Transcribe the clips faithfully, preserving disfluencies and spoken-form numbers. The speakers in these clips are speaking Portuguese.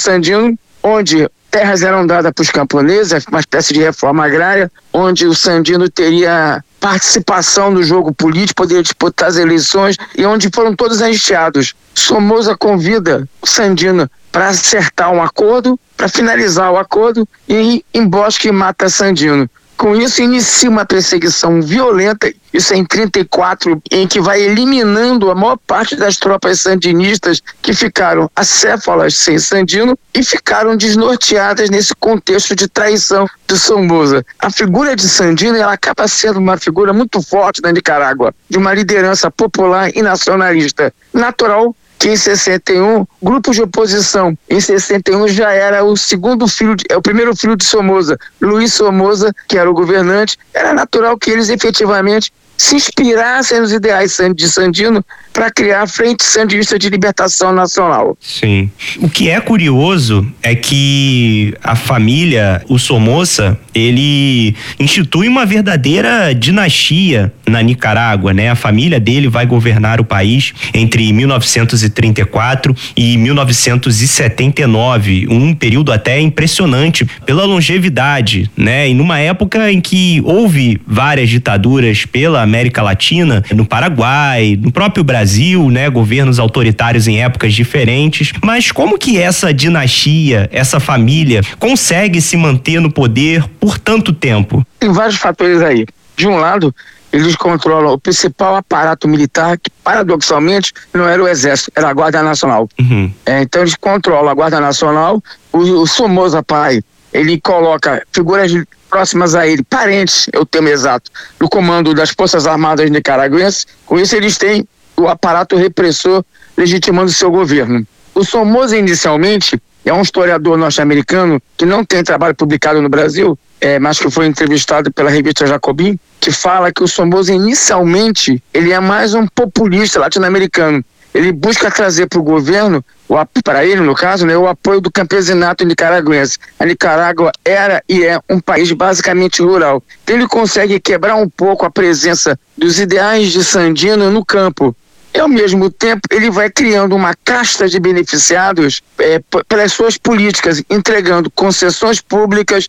Sandino, onde terras eram dadas para os camponeses, uma espécie de reforma agrária, onde o Sandino teria participação no jogo político, poderia disputar as eleições, e onde foram todos anistiados. Somoza convida o Sandino para acertar um acordo, para finalizar o acordo, e embosca e mata Sandino. Com isso, inicia uma perseguição violenta, isso é em trinta e quatro, em que vai eliminando a maior parte das tropas sandinistas que ficaram acéfalas sem Sandino e ficaram desnorteadas nesse contexto de traição de Somoza. A figura de Sandino, ela acaba sendo uma figura muito forte na Nicarágua, de uma liderança popular e nacionalista. Natural que em sessenta e um, grupos de oposição, em sessenta e um já era o segundo filho, de, é o primeiro filho de Somoza, Luiz Somoza, que era o governante. Era natural que eles efetivamente se inspirassem nos ideais de Sandino para criar a Frente Sandinista de Libertação Nacional. Sim. O que é curioso é que a família, o Somoza, ele institui uma verdadeira dinastia na Nicarágua, né? A família dele vai governar o país entre mil novecentos e trinta e quatro e mil novecentos e setenta e nove, um período até impressionante pela longevidade, né? E numa época em que houve várias ditaduras pela América Latina, no Paraguai, no próprio Brasil, né? Governos autoritários em épocas diferentes. Mas como que essa dinastia, essa família, consegue se manter no poder por tanto tempo? Tem vários fatores aí. De um lado, eles controlam o principal aparato militar, que paradoxalmente não era o exército, era a Guarda Nacional. Uhum. É, então eles controlam a Guarda Nacional. O, o Somoza pai, ele coloca figuras próximas a ele, parentes, é o termo exato, no comando das Forças Armadas nicaragüenses. Com isso eles têm o aparato repressor legitimando seu governo. O Somoza inicialmente é um historiador norte-americano que não tem trabalho publicado no Brasil, é, mas que foi entrevistado pela revista Jacobin, que fala que o Somoza inicialmente ele é mais um populista latino-americano. Ele busca trazer para o governo, para ele no caso, né, o apoio do campesinato nicaragüense. A Nicarágua era e é um país basicamente rural. Então ele consegue quebrar um pouco a presença dos ideais de Sandino no campo. E ao mesmo tempo ele vai criando uma casta de beneficiados é, p- pelas suas políticas, entregando concessões públicas,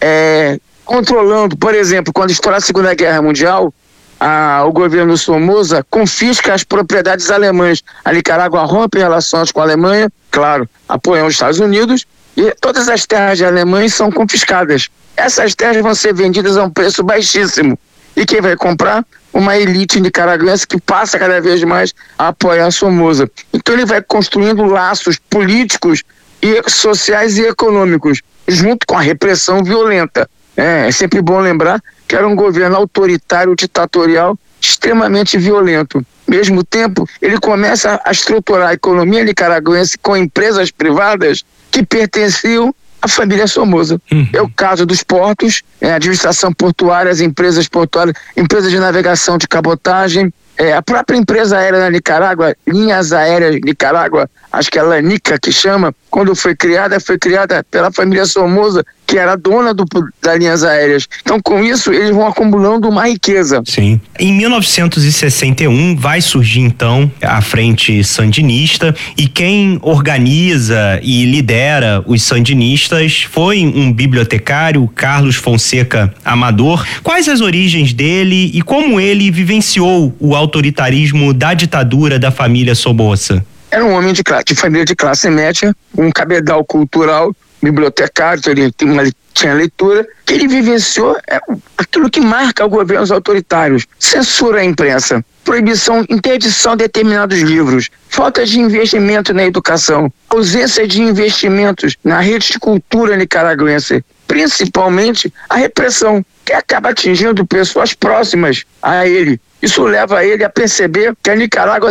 é, controlando, por exemplo, quando estoura a Segunda Guerra Mundial, a, o governo Somoza confisca as propriedades alemãs. A Nicarágua rompe relações com a Alemanha, claro, apoiando os Estados Unidos, e todas as terras de alemães são confiscadas. Essas terras vão ser vendidas a um preço baixíssimo. E quem vai comprar? Uma elite nicaragüense que passa cada vez mais a apoiar Somoza. Então ele vai construindo laços políticos, e sociais e econômicos, junto com a repressão violenta. É, é sempre bom lembrar que era um governo autoritário, ditatorial, extremamente violento. Ao mesmo tempo, ele começa a estruturar a economia nicaragüense com empresas privadas que pertenciam à família Somoza. Uhum. É o caso dos portos, é, administração portuária, as empresas portuárias, empresas de navegação de cabotagem, é, a própria empresa aérea da Nicarágua, Linhas Aéreas Nicarágua, acho que é a LANICA que chama, quando foi criada, foi criada pela família Somoza, que era dona do, das linhas aéreas. Então, com isso, eles vão acumulando uma riqueza. Sim. Em mil novecentos e sessenta e um, vai surgir, então, a Frente Sandinista, e quem organiza e lidera os sandinistas foi um bibliotecário, Carlos Fonseca Amador. Quais as origens dele e como ele vivenciou o autoritarismo da ditadura da família Somoza? Era um homem de, de família de classe média, um cabedal cultural, bibliotecário, ele tem uma, tinha leitura, que ele vivenciou é, aquilo que marca os governos autoritários: censura à imprensa, proibição, interdição de determinados livros, falta de investimento na educação, ausência de investimentos na rede de cultura nicaragüense, principalmente a repressão, que acaba atingindo pessoas próximas a ele. Isso leva ele a perceber que a Nicarágua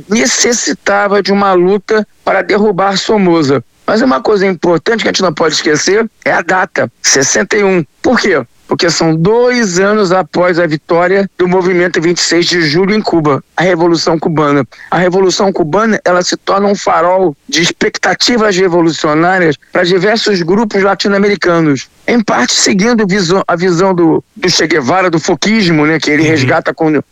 necessitava de uma luta para derrubar Somoza. Mas uma coisa importante que a gente não pode esquecer é a data, sessenta e um. Por quê? Porque são dois anos após a vitória do movimento vinte e seis de julho em Cuba, a Revolução Cubana. A Revolução Cubana, ela se torna um farol de expectativas revolucionárias para diversos grupos latino-americanos, em parte seguindo a visão do, do Che Guevara, do foquismo, né, que ele resgata com,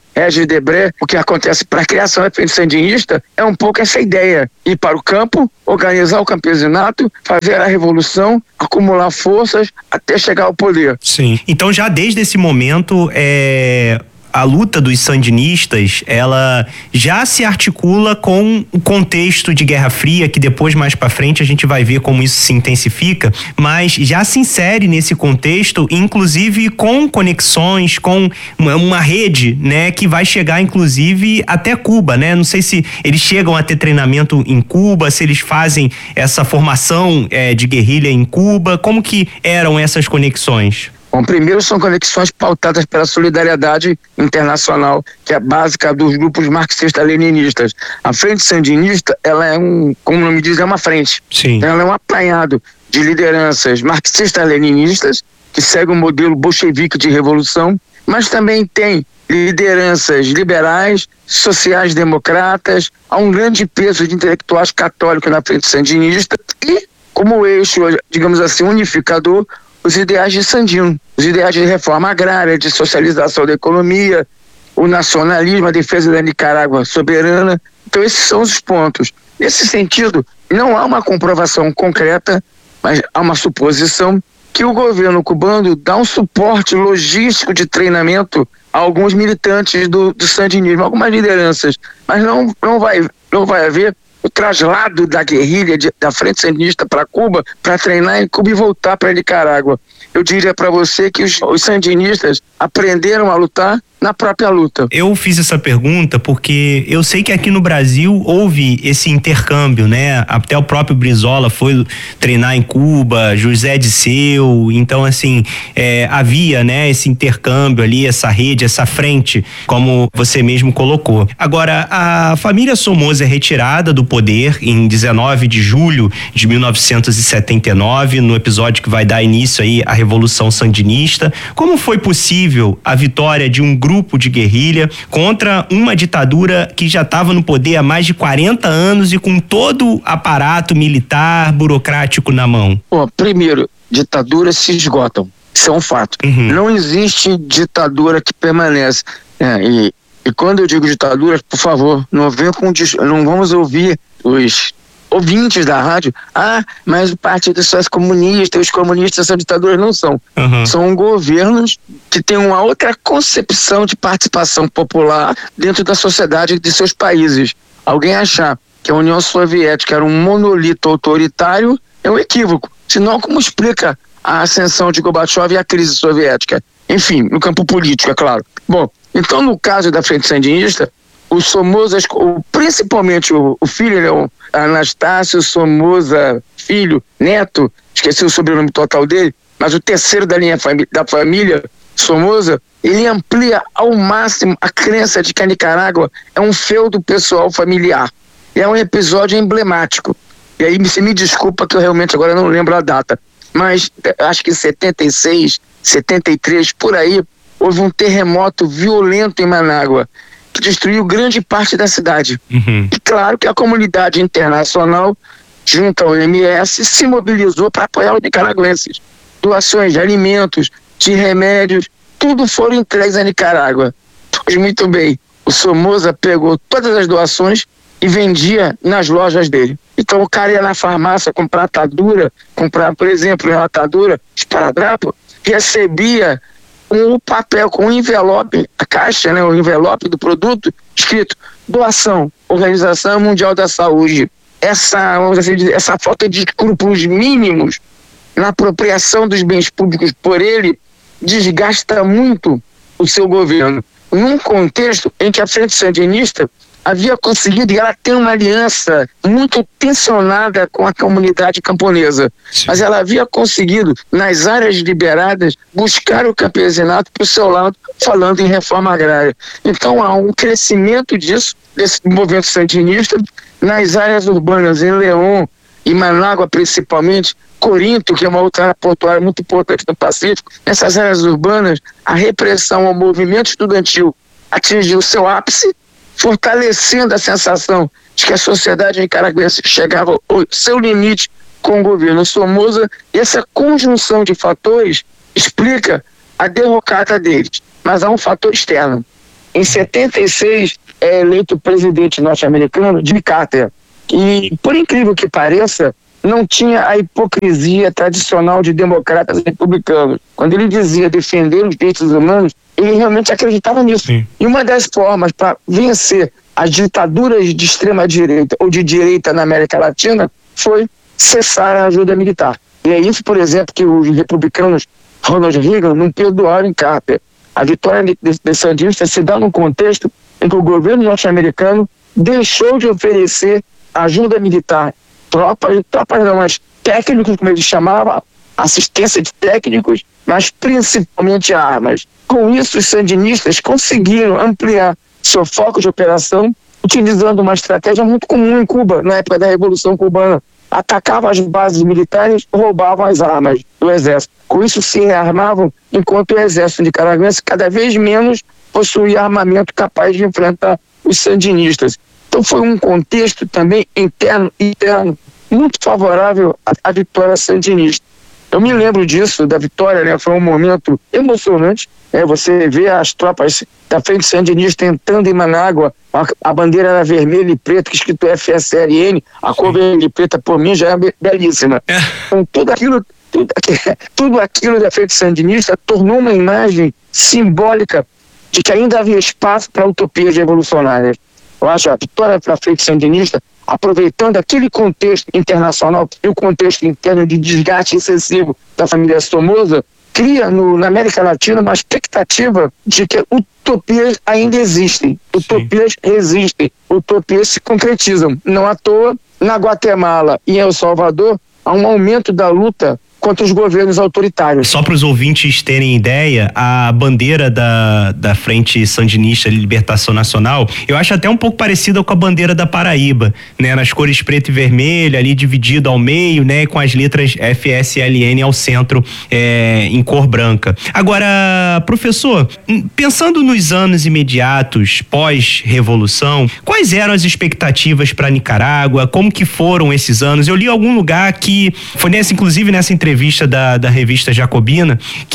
Regis Debré, o que acontece para a criação da frente sandinista é um pouco essa ideia: ir para o campo, organizar o campesinato, fazer a revolução, acumular forças até chegar ao poder. Sim. Então já desde esse momento é... a luta dos sandinistas, ela já se articula com o contexto de Guerra Fria, que depois, mais para frente, a gente vai ver como isso se intensifica, mas já se insere nesse contexto, inclusive com conexões, com uma, uma rede, né, que vai chegar, inclusive, até Cuba, né? Não sei se eles chegam a ter treinamento em Cuba, se eles fazem essa formação é, de guerrilha em Cuba, como que eram essas conexões? Bom, primeiro são conexões pautadas pela solidariedade internacional, que é básica dos grupos marxistas-leninistas. A frente sandinista, ela é um, como o nome diz, é uma frente. Sim. Ela é um apanhado de lideranças marxistas-leninistas, que segue o modelo bolchevique de revolução, mas também tem lideranças liberais, sociais-democratas, há um grande peso de intelectuais católicos na frente sandinista e, como eixo, digamos assim, unificador, os ideais de Sandino, os ideais de reforma agrária, de socialização da economia, o nacionalismo, a defesa da Nicarágua soberana. Então esses são os pontos. Nesse sentido, não há uma comprovação concreta, mas há uma suposição que o governo cubano dá um suporte logístico de treinamento a alguns militantes do, do sandinismo, algumas lideranças, mas não, não, vai, não vai haver o traslado da guerrilha de, da frente sandinista para Cuba, para treinar em Cuba e voltar para Nicarágua. Eu diria para você que os, os sandinistas aprenderam a lutar na própria luta. Eu fiz essa pergunta porque eu sei que aqui no Brasil houve esse intercâmbio, né? Até o próprio Brizola foi treinar em Cuba, José Disseu, então assim, é, havia, né, esse intercâmbio ali, essa rede, essa frente, como você mesmo colocou. Agora, a família Somoza é retirada do poder em dezenove de julho de mil novecentos e setenta e nove, no episódio que vai dar início aí à Revolução Sandinista. Como foi possível a vitória de um grupo grupo de guerrilha contra uma ditadura que já estava no poder há mais de quarenta anos e com todo o aparato militar, burocrático na mão? Bom, primeiro, ditaduras se esgotam. Isso é um fato. Uhum. Não existe ditadura que permanece. É, e, e quando eu digo ditaduras, por favor, não venham com não vamos ouvir os ouvintes da rádio, ah, mas o Partido Social Comunista, os comunistas são ditaduras. Não são. Uhum. São governos que têm uma outra concepção de participação popular dentro da sociedade de seus países. Alguém achar que a União Soviética era um monolito autoritário é um equívoco. Senão, como explica a ascensão de Gorbachev e a crise soviética? Enfim, no campo político, é claro. Bom, então no caso da Frente Sandinista, o Somoza, principalmente o, o filho, né, o Anastácio Somoza, filho, neto, esqueci o sobrenome total dele, mas o terceiro da linha fami- da família Somoza, ele amplia ao máximo a crença de que a Nicarágua é um feudo pessoal familiar. É um episódio emblemático. E aí você me desculpa que eu realmente agora não lembro a data, mas acho que em setenta e seis, setenta e três, por aí, houve um terremoto violento em Manágua, que destruiu grande parte da cidade. Uhum. E claro que a comunidade internacional, junto ao O M S, se mobilizou para apoiar os nicaragüenses. Doações de alimentos, de remédios, tudo foram entregues à Nicarágua. Pois muito bem, o Somoza pegou todas as doações e vendia nas lojas dele. Então o cara ia na farmácia comprar atadura, comprar, por exemplo, uma atadura, esparadrapo, recebia um papel com um envelope, a caixa, né, o envelope do produto, escrito doação, Organização Mundial da Saúde. Essa, vamos assim dizer, essa falta de escrúpulos mínimos na apropriação dos bens públicos por ele desgasta muito o seu governo. Num contexto em que a Frente Sandinista havia conseguido, e ela tem uma aliança muito tensionada com a comunidade camponesa, Sim. mas ela havia conseguido, nas áreas liberadas, buscar o campesinato para o seu lado, falando em reforma agrária. Então há um crescimento disso, desse movimento sandinista, nas áreas urbanas, em León e Manágua principalmente, Corinto, que é uma outra portuária muito importante no Pacífico. Nessas áreas urbanas, a repressão ao movimento estudantil atingiu seu ápice, fortalecendo a sensação de que a sociedade nicaragüense chegava ao seu limite com o governo Somoza, e essa conjunção de fatores explica a derrocada deles. Mas há um fator externo. Em setenta e seis é eleito presidente norte-americano Jimmy Carter. E, por incrível que pareça, não tinha a hipocrisia tradicional de democratas e republicanos. Quando ele dizia defender os direitos humanos, ele realmente acreditava nisso. Sim. E uma das formas para vencer as ditaduras de extrema-direita ou de direita na América Latina foi cessar a ajuda militar. E é isso, por exemplo, que os republicanos Ronald Reagan não perdoaram em Carter. A vitória dos sandinistas se dá num contexto em que o governo norte-americano deixou de oferecer ajuda militar, tropas, tropas não, mas técnicos, como eles chamavam, assistência de técnicos, mas principalmente armas. Com isso, os sandinistas conseguiram ampliar seu foco de operação, utilizando uma estratégia muito comum em Cuba, na época da Revolução Cubana. Atacavam as bases militares, roubavam as armas do exército. Com isso, se rearmavam, enquanto o exército nicaragüense cada vez menos possuía armamento capaz de enfrentar os sandinistas. Então foi um contexto também interno e interno muito favorável à, à vitória sandinista. Eu me lembro disso, da vitória, né? Foi um momento emocionante, né? Você vê as tropas da frente sandinista entrando em Manágua, a, a bandeira era vermelha e preta, escrito F S L N, a cor vermelha e preta, por mim, já é belíssima. Então tudo aquilo, tudo, tudo aquilo da frente sandinista tornou uma imagem simbólica de que ainda havia espaço para utopias revolucionárias. Eu acho a vitória para a frente sandinista, aproveitando aquele contexto internacional e o contexto interno de desgaste excessivo da família Somoza, cria no, na América Latina uma expectativa de que utopias ainda existem, utopias Sim. resistem, utopias se concretizam. Não à toa, na Guatemala e em El Salvador, há um aumento da luta contra os governos autoritários. Só para os ouvintes terem ideia, a bandeira da, da Frente Sandinista de Libertação Nacional, eu acho até um pouco parecida com a bandeira da Paraíba, né? Nas cores preto e vermelho, ali dividido ao meio, né? Com as letras F S L N ao centro, é, em cor branca. Agora, professor, pensando nos anos imediatos, pós-revolução, quais eram as expectativas para Nicarágua? Como que foram esses anos? Eu li em algum lugar que, foi nessa, inclusive nessa entrevista entrevista da, da revista Jacobina,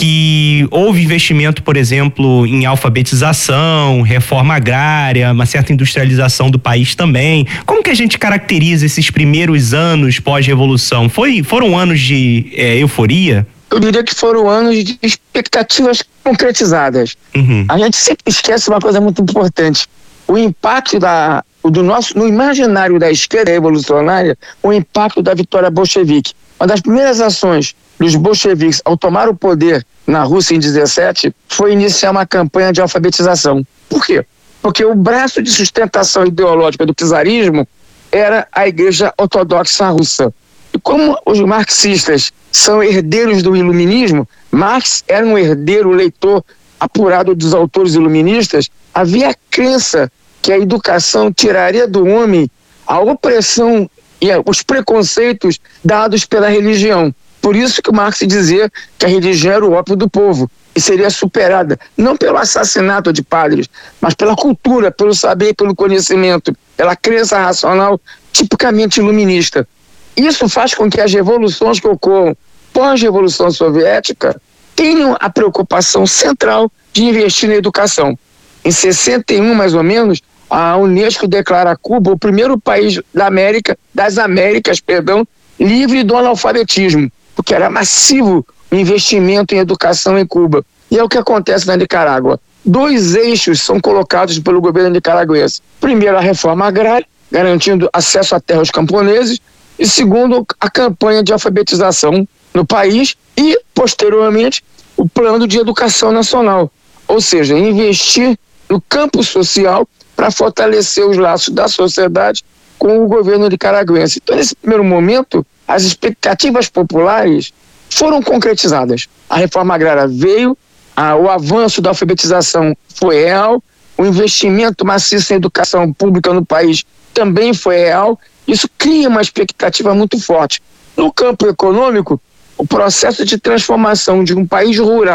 que houve investimento, por exemplo, em alfabetização, reforma agrária, uma certa industrialização do país também. Como que a gente caracteriza esses primeiros anos pós-revolução? Foi, foram anos de é, euforia? Eu diria que foram anos de expectativas concretizadas. Uhum. A gente sempre esquece uma coisa muito importante. O impacto da, do nosso, no imaginário da esquerda revolucionária, o impacto da vitória bolchevique. Uma das primeiras ações dos bolcheviques ao tomar o poder na Rússia em dezessete foi iniciar uma campanha de alfabetização. Por quê? Porque o braço de sustentação ideológica do czarismo era a Igreja Ortodoxa Russa. E como os marxistas são herdeiros do iluminismo, Marx era um herdeiro, leitor apurado dos autores iluministas, havia a crença que a educação tiraria do homem a opressão e os preconceitos dados pela religião. Por isso que Marx dizia que a religião era o ópio do povo e seria superada, não pelo assassinato de padres, mas pela cultura, pelo saber, pelo conhecimento, pela crença racional tipicamente iluminista. Isso faz com que as revoluções que ocorram pós-revolução soviética tenham a preocupação central de investir na educação. Em sessenta e um, mais ou menos, a Unesco declara Cuba o primeiro país da América, das Américas, perdão, livre do analfabetismo, porque era massivo o investimento em educação em Cuba. E é o que acontece na Nicarágua. Dois eixos são colocados pelo governo nicaragüense. Primeiro, a reforma agrária, garantindo acesso à terra aos camponeses, e segundo, a campanha de alfabetização no país e, posteriormente, o plano de educação nacional, ou seja, investir no campo social para fortalecer os laços da sociedade com o governo nicaragüense. Então, nesse primeiro momento, as expectativas populares foram concretizadas. A reforma agrária veio, a, o avanço da alfabetização foi real, o investimento maciço em educação pública no país também foi real. Isso cria uma expectativa muito forte. No campo econômico, o processo de transformação de um país rural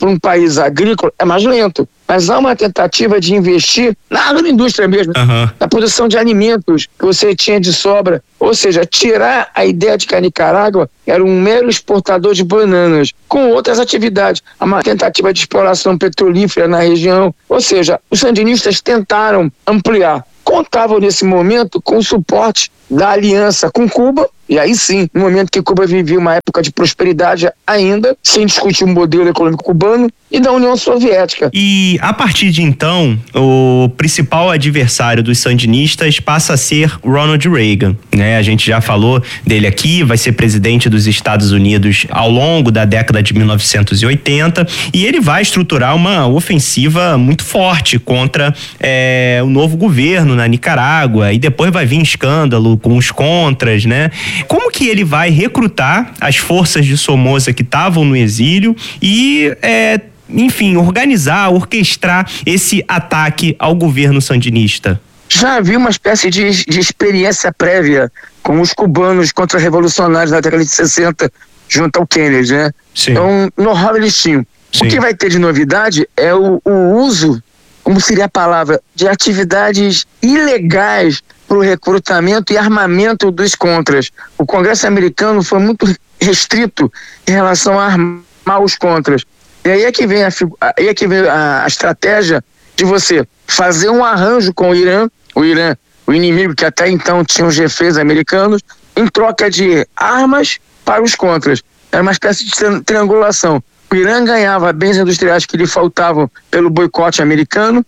para um país agrícola é mais lento. Mas há uma tentativa de investir na agroindústria mesmo, uhum. na produção de alimentos que você tinha de sobra. Ou seja, tirar a ideia de que a Nicarágua era um mero exportador de bananas, com outras atividades. Há uma tentativa de exploração petrolífera na região. Ou seja, os sandinistas tentaram ampliar. Contavam nesse momento com o suporte da aliança com Cuba, e aí sim, no momento que Cuba vivia uma época de prosperidade ainda, sem discutir o modelo econômico cubano, e da União Soviética. E a partir de então, o principal adversário dos sandinistas passa a ser Ronald Reagan, né? A gente já falou dele aqui, vai ser presidente dos Estados Unidos ao longo da década de mil novecentos e oitenta, e ele vai estruturar uma ofensiva muito forte contra é, o novo governo na Nicarágua, e depois vai vir escândalo com os contras, né? Como que ele vai recrutar as forças de Somoza que estavam no exílio e, é, enfim, organizar, orquestrar esse ataque ao governo sandinista? Já havia uma espécie de, de experiência prévia com os cubanos contra-revolucionários na década de sessenta, junto ao Kennedy, né? Sim. Então, know-how eles tinham. Sim. O que vai ter de novidade é o, o uso, como seria a palavra, de atividades ilegais para o recrutamento e armamento dos contras. O Congresso americano foi muito restrito em relação a armar os contras. E aí é que vem a, aí é que vem a, a estratégia de você fazer um arranjo com o Irã, o Irã, o inimigo que até então tinha os reféns americanos, em troca de armas para os contras. Era uma espécie de triangulação. O Irã ganhava bens industriais que lhe faltavam pelo boicote americano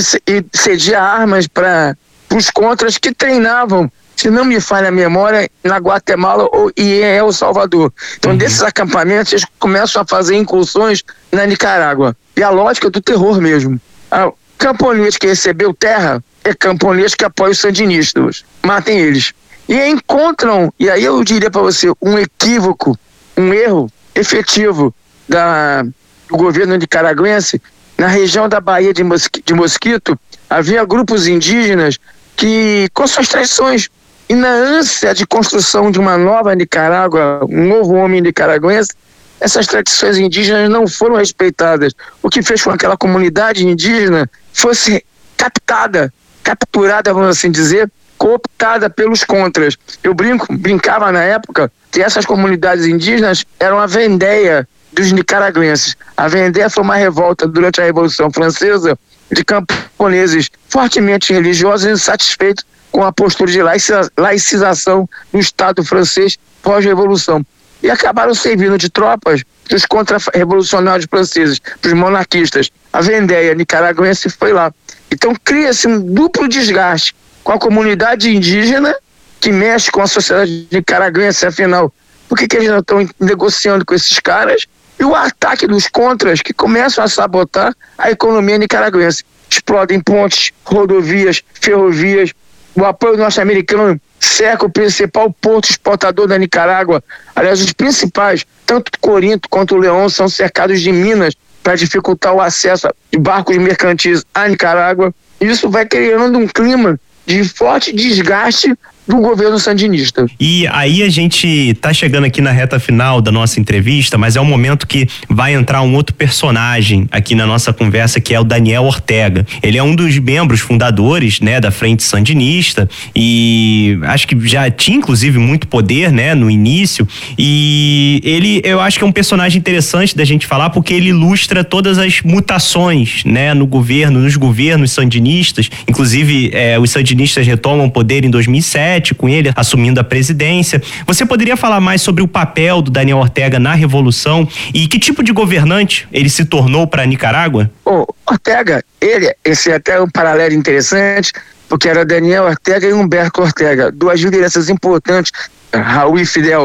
e cedia armas para os contras que treinavam, se não me falha a memória, na Guatemala ou, e em El Salvador. Então, uhum. desses acampamentos, eles começam a fazer incursões na Nicarágua. E a lógica do terror mesmo. O camponês que recebeu terra é camponês que apoia os sandinistas. Matem eles. E encontram, e aí eu diria para você, um equívoco, um erro efetivo da, do governo nicaragüense. Na região da Baía de, Mosqui, de Mosquito, havia grupos indígenas que, com suas tradições, e na ânsia de construção de uma nova Nicarágua, um novo homem nicaragüense, essas tradições indígenas não foram respeitadas, o que fez com que aquela comunidade indígena fosse captada, capturada, vamos assim dizer, cooptada pelos contras. Eu brinco, brincava na época que essas comunidades indígenas eram a vendéia dos nicaragüenses. A vendéia foi uma revolta durante a Revolução Francesa de camponeses fortemente religiosos e insatisfeitos com a postura de laicização do Estado francês pós-revolução. E acabaram servindo de tropas dos contra-revolucionários franceses, dos monarquistas. A vendéia nicaragüense foi lá. Então cria-se um duplo desgaste com a comunidade indígena, que mexe com a sociedade nicaragüense, afinal, por que, que eles não estão negociando com esses caras? E o ataque dos contras, que começam a sabotar a economia nicaragüense. Explodem pontes, rodovias, ferrovias. O apoio norte-americano cerca o principal porto exportador da Nicarágua. Aliás, os principais, tanto Corinto quanto o León, são cercados de minas para dificultar o acesso de barcos mercantis à Nicarágua. Isso vai criando um clima de forte desgaste do governo sandinista. E aí a gente tá chegando aqui na reta final da nossa entrevista, mas é um momento que vai entrar um outro personagem aqui na nossa conversa, que é o Daniel Ortega. Ele é um dos membros fundadores, né, da Frente Sandinista, e acho que já tinha inclusive muito poder, né, no início, e ele, eu acho que é um personagem interessante da gente falar, porque ele ilustra todas as mutações, né, no governo, nos governos sandinistas. Inclusive, é, os sandinistas retomam poder em dois mil e sete, com ele assumindo a presidência. Você poderia falar mais sobre o papel do Daniel Ortega na Revolução e que tipo de governante ele se tornou para a Nicarágua? O Ortega, ele, esse é até um paralelo interessante, porque era Daniel Ortega e Humberto Ortega, duas lideranças importantes, Raul e Fidel.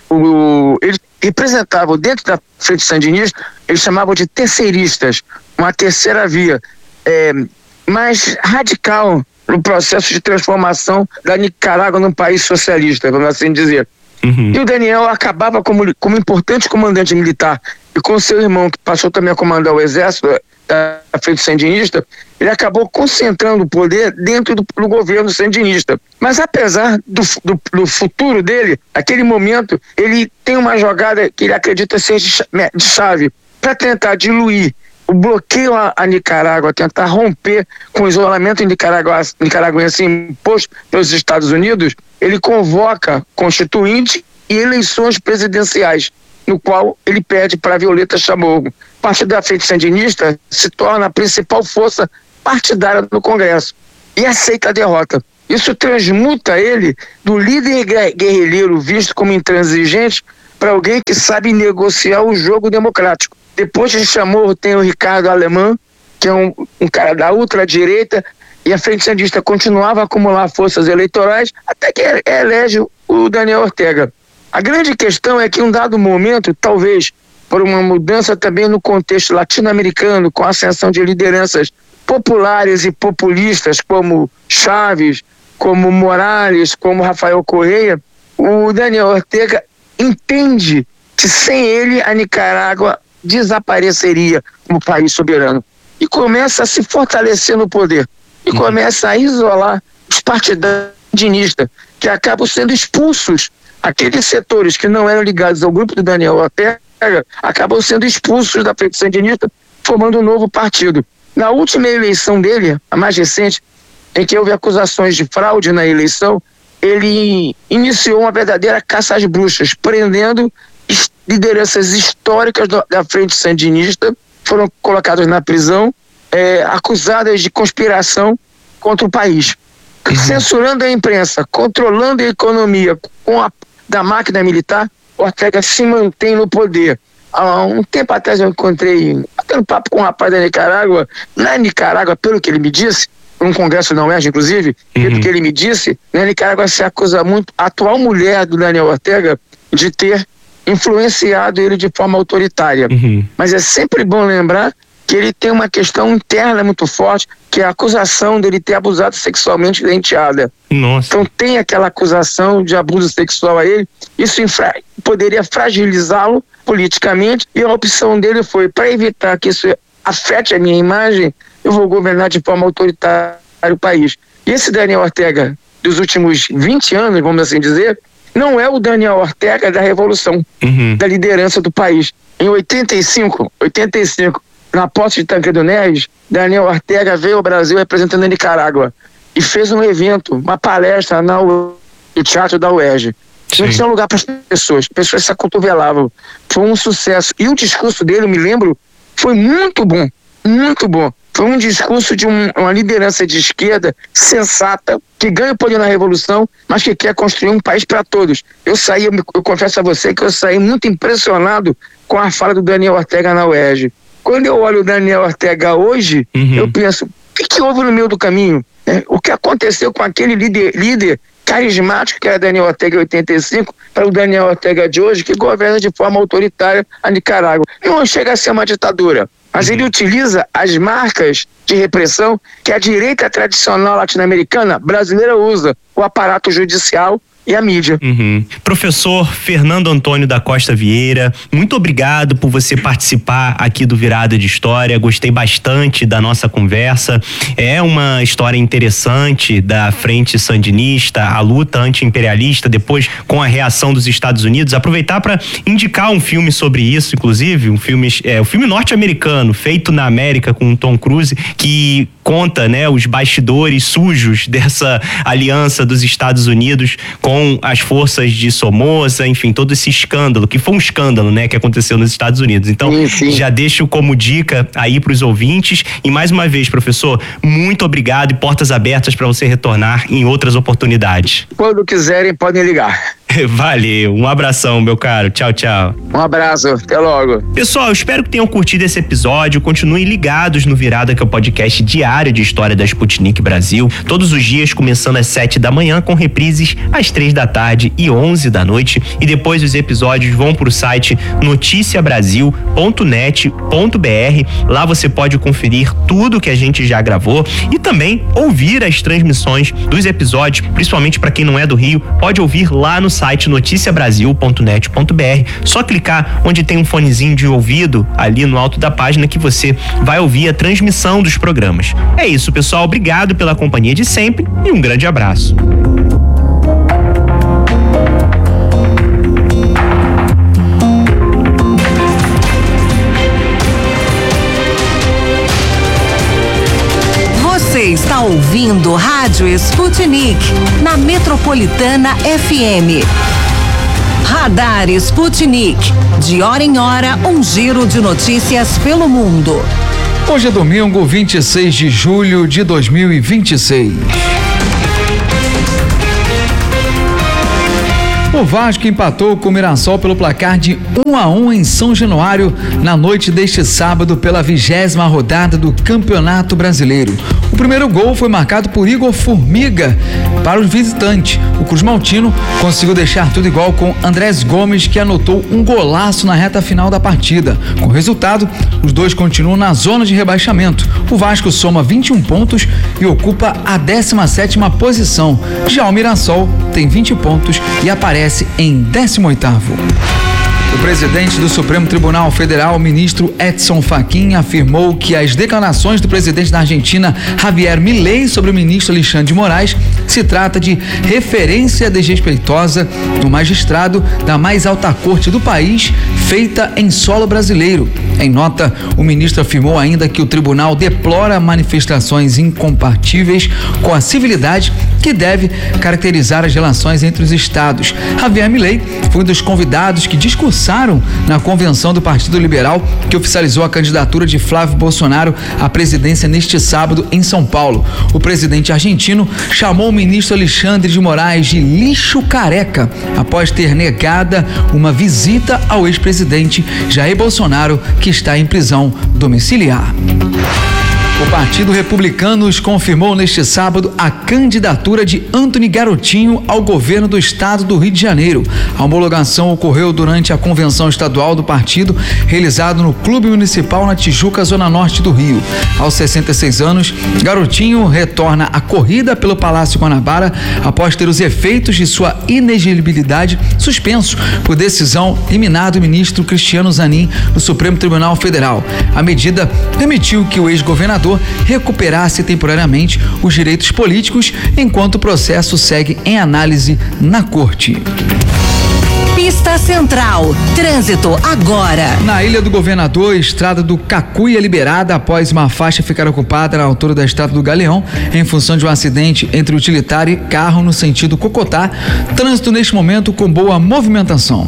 O, eles representavam dentro da Frente Sandinista, eles chamavam de terceiristas, uma terceira via, é, mais radical no processo de transformação da Nicarágua num país socialista, vamos assim dizer. Uhum. E o Daniel acabava como, como importante comandante militar, e com seu irmão, que passou também a comandar o exército da Frente Sandinista, ele acabou concentrando o poder dentro do, do governo sandinista. Mas apesar do, do, do futuro dele, naquele momento, ele tem uma jogada que ele acredita ser de, de chave, para tentar diluir o bloqueio a, a Nicarágua, tentar romper com o isolamento nicaragüense imposto pelos Estados Unidos, ele convoca constituinte e eleições presidenciais, no qual ele pede para Violeta Chamorro. O Partido da Frente Sandinista se torna a principal força partidária no Congresso e aceita a derrota. Isso transmuta ele do líder guerrilheiro visto como intransigente para alguém que sabe negociar o jogo democrático. Depois de Chamorro tem o Ricardo Alemão, que é um, um cara da ultradireita, e a Frente Sandinista continuava a acumular forças eleitorais até que elege o Daniel Ortega. A grande questão é que em um dado momento, talvez por uma mudança também no contexto latino-americano, com a ascensão de lideranças populares e populistas como Chávez, como Morales, como Rafael Correa, o Daniel Ortega entende que sem ele a Nicarágua desapareceria como país soberano e começa a se fortalecer no poder e uhum. começa a isolar os partidários sandinistas, que acabam sendo expulsos. Aqueles setores que não eram ligados ao grupo do Daniel Ortega acabam sendo expulsos da Frente Sandinista, formando um novo partido. Na última eleição dele, a mais recente, em que houve acusações de fraude na eleição, ele iniciou uma verdadeira caça às bruxas, prendendo lideranças históricas da Frente Sandinista, foram colocadas na prisão, é, acusadas de conspiração contra o país. Uhum. Censurando a imprensa, controlando a economia com a da máquina militar, Ortega se mantém no poder. Há um tempo atrás eu encontrei, batendo papo com um rapaz da Nicarágua, na Nicarágua, pelo que ele me disse, num congresso da U E R J, inclusive, uhum. pelo que ele me disse, na Nicarágua se acusa muito a atual mulher do Daniel Ortega de ter influenciado ele de forma autoritária. Uhum. Mas é sempre bom lembrar que ele tem uma questão interna muito forte, que é a acusação dele ter abusado sexualmente da enteada. Nossa. Então tem aquela acusação de abuso sexual a ele, isso infra- poderia fragilizá-lo politicamente, e a opção dele foi, para evitar que isso afete a minha imagem, eu vou governar de forma autoritária o país. E esse Daniel Ortega dos últimos vinte anos, vamos assim dizer, não é o Daniel Ortega da Revolução, uhum. da liderança do país. Em oitenta e cinco, na posse de Tancredo Neves, Daniel Ortega veio ao Brasil representando a Nicarágua e fez um evento, uma palestra na U... no Teatro da U E R J. Não tinha lugar para as pessoas, as pessoas se acotovelavam. Foi um sucesso. E o discurso dele, eu me lembro, foi muito bom, muito bom. Foi um discurso de um, uma liderança de esquerda sensata, que ganha o poder na Revolução, mas que quer construir um país para todos. Eu saí, eu, eu confesso a você que eu saí muito impressionado com a fala do Daniel Ortega na U E R J. Quando eu olho o Daniel Ortega hoje, uhum. eu penso, o que, que houve no meio do caminho? É, o que aconteceu com aquele líder, líder carismático que era Daniel Ortega em oitenta e cinco, para o Daniel Ortega de hoje, que governa de forma autoritária a Nicarágua. Não chega a ser uma ditadura, mas ele utiliza as marcas de repressão que a direita tradicional latino-americana brasileira usa, o aparato judicial e a mídia. Uhum. Professor Fernando Antônio da Costa Vieira, muito obrigado por você participar aqui do Virada de História. Gostei bastante da nossa conversa. É uma história interessante da Frente Sandinista, a luta anti-imperialista, depois com a reação dos Estados Unidos. Aproveitar para indicar um filme sobre isso, inclusive, um filme, é, um filme norte-americano, feito na América com o Tom Cruise, que conta, né, os bastidores sujos dessa aliança dos Estados Unidos com as forças de Somoza, enfim, todo esse escândalo, que foi um escândalo, né, que aconteceu nos Estados Unidos. Então, sim, sim. já deixo como dica aí para os ouvintes. E mais uma vez, professor, muito obrigado e portas abertas para você retornar em outras oportunidades. Quando quiserem, podem ligar. Valeu, um abração, meu caro. Tchau, tchau. Um abraço, até logo. Pessoal, eu espero que tenham curtido esse episódio. Continuem ligados no Virada, que é o podcast diário de história da Sputnik Brasil. Todos os dias, começando às sete da manhã, com reprises às três da tarde e onze da noite. E depois os episódios vão para o site noticia brasil ponto net ponto b r. Lá você pode conferir tudo que a gente já gravou e também ouvir as transmissões dos episódios, principalmente para quem não é do Rio, pode ouvir lá no site noticia brasil ponto net ponto b r. Só clicar onde tem um fonezinho de ouvido ali no alto da página que você vai ouvir a transmissão dos programas. É isso, pessoal. Obrigado pela companhia de sempre e um grande abraço. ouvindo Rádio Sputnik, na Metropolitana F M. Radar Sputnik, de hora em hora, um giro de notícias pelo mundo. Hoje é domingo, vinte e seis de julho de dois mil e vinte e seis. O Vasco empatou com o Mirassol pelo placar de um a um em São Januário na noite deste sábado pela vigésima rodada do Campeonato Brasileiro. O primeiro gol foi marcado por Igor Formiga para os visitantes. O Cruz Maltino conseguiu deixar tudo igual com Andrés Gomes, que anotou um golaço na reta final da partida. Com o resultado, os dois continuam na zona de rebaixamento. O Vasco soma vinte e um pontos e ocupa a décima sétima posição. Já o Mirassol tem vinte pontos e aparece em décimo oitavo. O presidente do Supremo Tribunal Federal, ministro Edson Fachin, afirmou que as declarações do presidente da Argentina, Javier Milei, sobre o ministro Alexandre de Moraes se trata de referência desrespeitosa do magistrado da mais alta corte do país, feita em solo brasileiro. Em nota, o ministro afirmou ainda que o tribunal deplora manifestações incompatíveis com a civilidade que deve caracterizar as relações entre os estados. Javier Milei foi um dos convidados que discursaram na convenção do Partido Liberal, que oficializou a candidatura de Flávio Bolsonaro à presidência neste sábado em São Paulo. O presidente argentino chamou o ministro Alexandre de Moraes de lixo careca, após ter negada uma visita ao ex-presidente Jair Bolsonaro, que está em prisão domiciliar. O Partido Republicano confirmou neste sábado a candidatura de Antony Garotinho ao governo do estado do Rio de Janeiro. A homologação ocorreu durante a convenção estadual do partido, realizada no Clube Municipal na Tijuca, zona norte do Rio. Aos sessenta e seis anos, Garotinho retorna à corrida pelo Palácio Guanabara após ter os efeitos de sua inelegibilidade suspenso por decisão liminar do ministro Cristiano Zanin do Supremo Tribunal Federal. A medida permitiu que o ex-governador recuperasse temporariamente os direitos políticos, enquanto o processo segue em análise na corte. Pista Central, trânsito agora. Na Ilha do Governador, estrada do Cacuia liberada após uma faixa ficar ocupada na altura da estrada do Galeão, em função de um acidente entre utilitário e carro no sentido Cocotá. Trânsito neste momento com boa movimentação.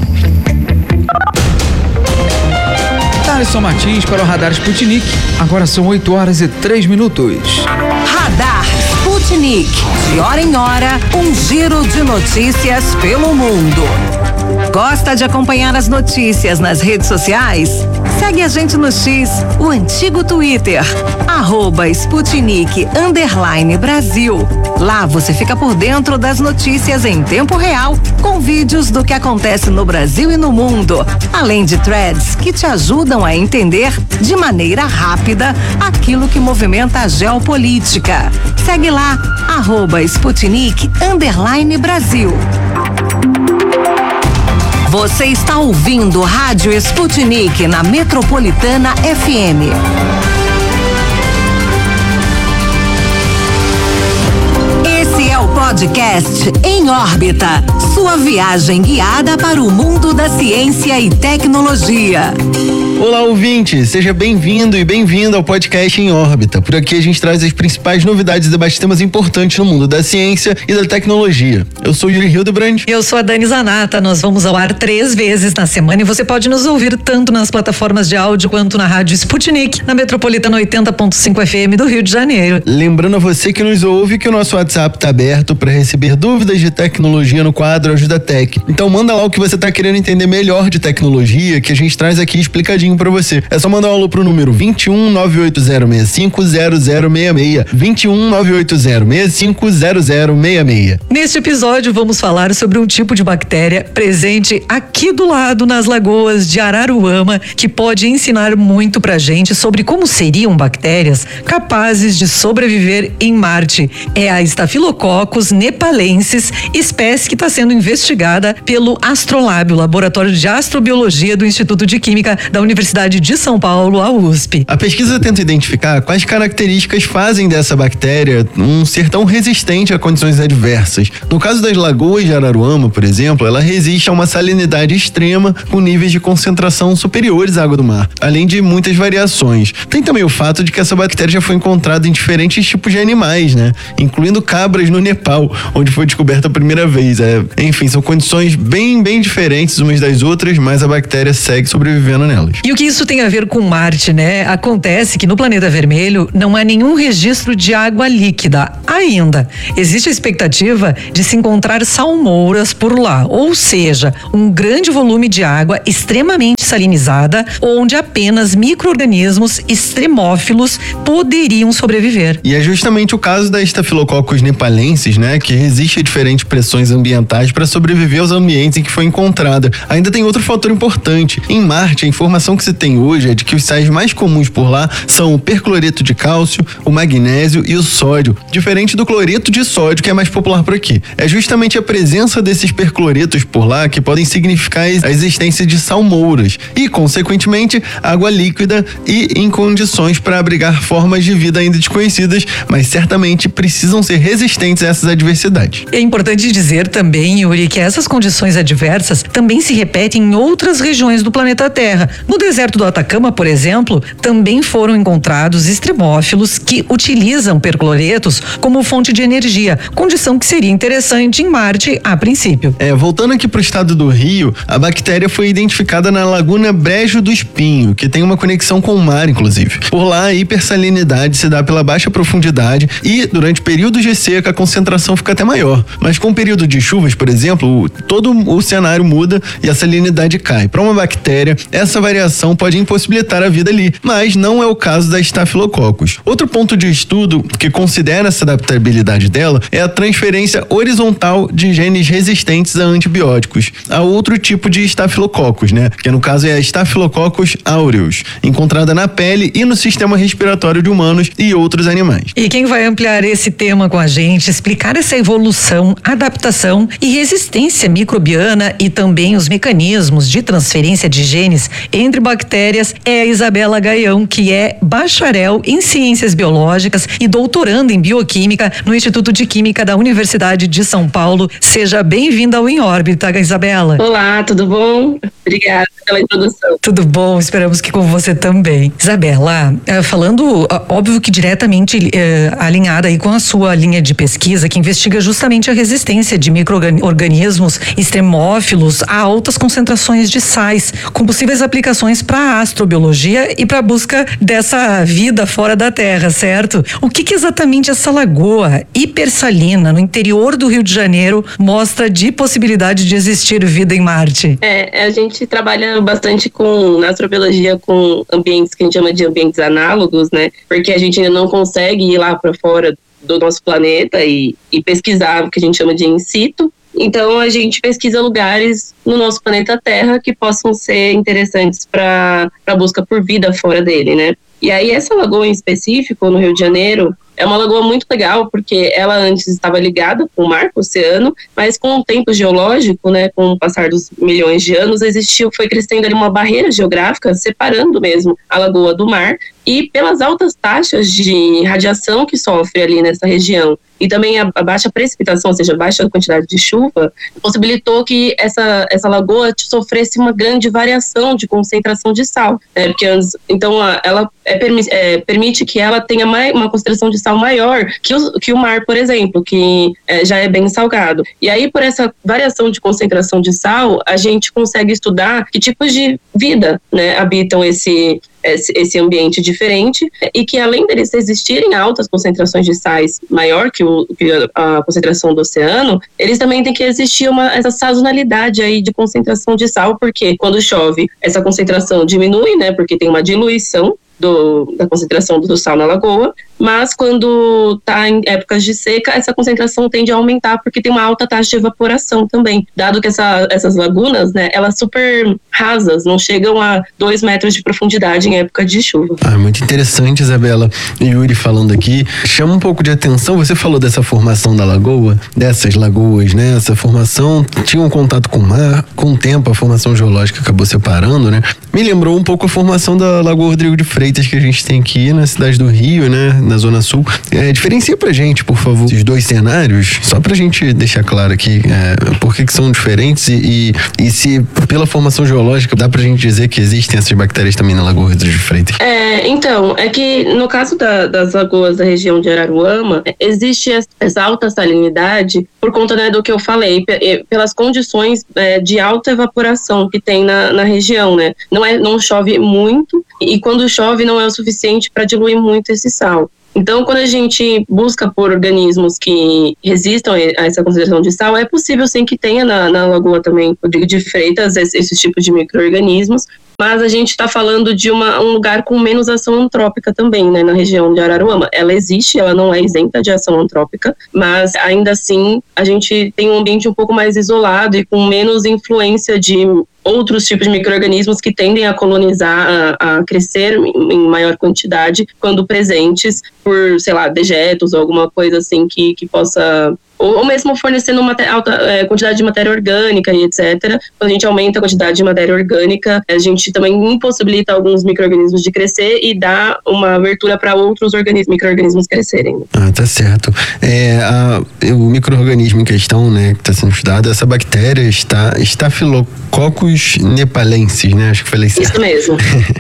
Alisson Martins para o Radar Sputnik. Agora são oito horas e três minutos. Radar Sputnik. De hora em hora, um giro de notícias pelo mundo. Gosta de acompanhar as notícias nas redes sociais? Segue a gente no X, o antigo Twitter, arroba Sputnik underline Brasil. Lá você fica por dentro das notícias em tempo real, com vídeos do que acontece no Brasil e no mundo, além de threads que te ajudam a entender de maneira rápida aquilo que movimenta a geopolítica. Segue lá, arroba Sputnik underline Brasil. Você está ouvindo Rádio Sputnik na Metropolitana F M. Esse é o podcast Em Órbita, sua viagem guiada para o mundo da ciência e tecnologia. Olá, ouvinte, seja bem-vindo e bem-vinda ao podcast Em Órbita. Por aqui a gente traz as principais novidades e debates temas importantes no mundo da ciência e da tecnologia. Eu sou Yuri Hildebrand. Eu sou a Dani Zanata. Nós vamos ao ar três vezes na semana e você pode nos ouvir tanto nas plataformas de áudio quanto na Rádio Sputnik, na Metropolitana oitenta ponto cinco F M do Rio de Janeiro. Lembrando a você que nos ouve que o nosso WhatsApp está aberto para receber dúvidas de tecnologia no quadro Ajuda Tech. Então manda lá o que você está querendo entender melhor de tecnologia, que a gente traz aqui explicadinho para você. É só mandar um alô pro número vinte e um, nove oito zero, seis cinco zero zero seis seis. vinte e um, nove oito zero, seis cinco zero zero seis seis. Neste episódio vamos falar sobre um tipo de bactéria presente aqui do lado nas lagoas de Araruama, que pode ensinar muito pra gente sobre como seriam bactérias capazes de sobreviver em Marte. É a Staphylococcus nepalensis, espécie que está sendo investigada pelo Astrolab, o Laboratório de Astrobiologia do Instituto de Química da Universidade Universidade de São Paulo, a U S P. A pesquisa tenta identificar quais características fazem dessa bactéria um ser tão resistente a condições adversas. No caso das lagoas de Araruama, por exemplo, ela resiste a uma salinidade extrema com níveis de concentração superiores à água do mar, além de muitas variações. Tem também o fato de que essa bactéria já foi encontrada em diferentes tipos de animais, né? Incluindo cabras no Nepal, onde foi descoberta a primeira vez. É, enfim, são condições bem, bem diferentes umas das outras, mas a bactéria segue sobrevivendo nelas. E o que isso tem a ver com Marte, né? Acontece que no planeta vermelho não há nenhum registro de água líquida ainda. Existe a expectativa de se encontrar salmouras por lá, ou seja, um grande volume de água extremamente salinizada, onde apenas micro-organismos extremófilos poderiam sobreviver. E é justamente o caso da Staphylococcus nepalensis, né, que resiste a diferentes pressões ambientais para sobreviver aos ambientes em que foi encontrada. Ainda tem outro fator importante. Em Marte, a informação que se tem hoje é de que os sais mais comuns por lá são o percloreto de cálcio, o magnésio e o sódio, diferente do cloreto de sódio, que é mais popular por aqui. É justamente a presença desses percloretos por lá que podem significar a existência de salmouras e, consequentemente, água líquida e em condições para abrigar formas de vida ainda desconhecidas, mas certamente precisam ser resistentes a essas adversidades. É importante dizer também, Yuri, que essas condições adversas também se repetem em outras regiões do planeta Terra. No deserto do Atacama, por exemplo, também foram encontrados extremófilos que utilizam percloretos como fonte de energia, condição que seria interessante em Marte a princípio. É, voltando aqui para o estado do Rio, a bactéria foi identificada na Laguna Brejo do Espinho, que tem uma conexão com o mar, inclusive. Por lá, a hipersalinidade se dá pela baixa profundidade e, durante períodos de seca, a concentração fica até maior. Mas com o período de chuvas, por exemplo, todo o cenário muda e a salinidade cai. Para uma bactéria, essa variação pode impossibilitar a vida ali, mas não é o caso da Staphylococcus. Outro ponto de estudo que considera essa adaptabilidade dela é a transferência horizontal de genes resistentes a antibióticos, a outro tipo de Staphylococcus, né? Que no caso é a Staphylococcus aureus, encontrada na pele e no sistema respiratório de humanos e outros animais. E quem vai ampliar esse tema com a gente, explicar essa evolução, adaptação e resistência microbiana e também os mecanismos de transferência de genes entre bactérias é a Isabela Gaião, que é bacharel em ciências biológicas e doutoranda em bioquímica no Instituto de Química da Universidade de São Paulo. Seja bem-vinda ao Em Órbita, Isabela. Olá, tudo bom? Obrigada pela introdução. Tudo bom, esperamos que com você também. Isabela, falando, óbvio que diretamente eh, alinhada aí com a sua linha de pesquisa, que investiga justamente a resistência de micro-organismos extremófilos a altas concentrações de sais, com possíveis aplicações para a astrobiologia e para a busca dessa vida fora da Terra, certo? O que, que exatamente essa lagoa hipersalina no interior do Rio de Janeiro mostra de possibilidade de existir vida em Marte? É, a gente trabalha bastante com, na astrobiologia, com ambientes que a gente chama de ambientes análogos, né? Porque a gente ainda não consegue ir lá para fora do nosso planeta e, e pesquisar o que a gente chama de in situ. Então, a gente pesquisa lugares no nosso planeta Terra que possam ser interessantes para a busca por vida fora dele, né? E aí, essa lagoa em específico, no Rio de Janeiro, é uma lagoa muito legal, porque ela antes estava ligada com o mar, com o oceano, mas com o tempo geológico, né, com o passar dos milhões de anos, existiu, foi crescendo ali uma barreira geográfica, separando mesmo a lagoa do mar, e pelas altas taxas de radiação que sofre ali nessa região, e também a, a baixa precipitação, ou seja, a baixa quantidade de chuva, possibilitou que essa, essa lagoa sofresse uma grande variação de concentração de sal, né, porque antes, então a, ela é, é, permite que ela tenha mais, uma concentração de sal maior que o, que o mar, por exemplo, que é, já é bem salgado. E aí, por essa variação de concentração de sal, a gente consegue estudar que tipos de vida, né, habitam esse, esse, esse ambiente diferente e que, além deles existirem altas concentrações de sais maior que, o, que a, a concentração do oceano, eles também têm que existir uma, essa sazonalidade aí de concentração de sal, porque quando chove, essa concentração diminui, né, porque tem uma diluição do, da concentração do sal na lagoa, mas quando está em épocas de seca, essa concentração tende a aumentar porque tem uma alta taxa de evaporação também, dado que essa, essas lagunas, né, elas super rasas, não chegam a dois metros de profundidade em época de chuva. Ah, muito interessante, Isabela. Yuri falando aqui, chama um pouco de atenção, você falou dessa formação da lagoa, dessas lagoas, né, essa formação tinha um contato com o mar, com o tempo a formação geológica acabou separando, né, me lembrou um pouco a formação da Lagoa Rodrigo de Freitas que a gente tem aqui na cidade do Rio, né, na Zona Sul. É, diferencia pra gente, por favor, esses dois cenários, só pra gente deixar claro aqui é, por que que são diferentes e, e, e se pela formação geológica dá pra gente dizer que existem essas bactérias também na Lagoa Rodrigo de Freitas. É, então, é que no caso da, das lagoas da região de Araruama, existe essa alta salinidade por conta, né, do que eu falei, pelas condições é, de alta evaporação que tem na, na região, né? Não, é, não chove muito e quando chove não é o suficiente para diluir muito esse sal. Então, quando a gente busca por organismos que resistam a essa concentração de sal, é possível sim que tenha na, na lagoa também de Freitas esses, esses tipos de micro-organismos, mas a gente está falando de uma, um lugar com menos ação antrópica também, né, na região de Araruama. Ela existe, ela não é isenta de ação antrópica, mas ainda assim a gente tem um ambiente um pouco mais isolado e com menos influência de outros tipos de micro-organismos que tendem a colonizar, a, a crescer em, em maior quantidade quando presentes por, sei lá, dejetos ou alguma coisa assim que, que possa... Ou, ou mesmo fornecendo uma alta é, quantidade de matéria orgânica e etcétera. Quando a gente aumenta a quantidade de matéria orgânica, a gente também impossibilita alguns micro-organismos de crescer e dá uma abertura para outros organismos, micro-organismos crescerem. Ah, tá certo. É, a, o micro-organismo em questão, né, que está sendo estudado, essa bactéria está Staphylococcus nepalensis, né? Acho que falei certo. Isso mesmo.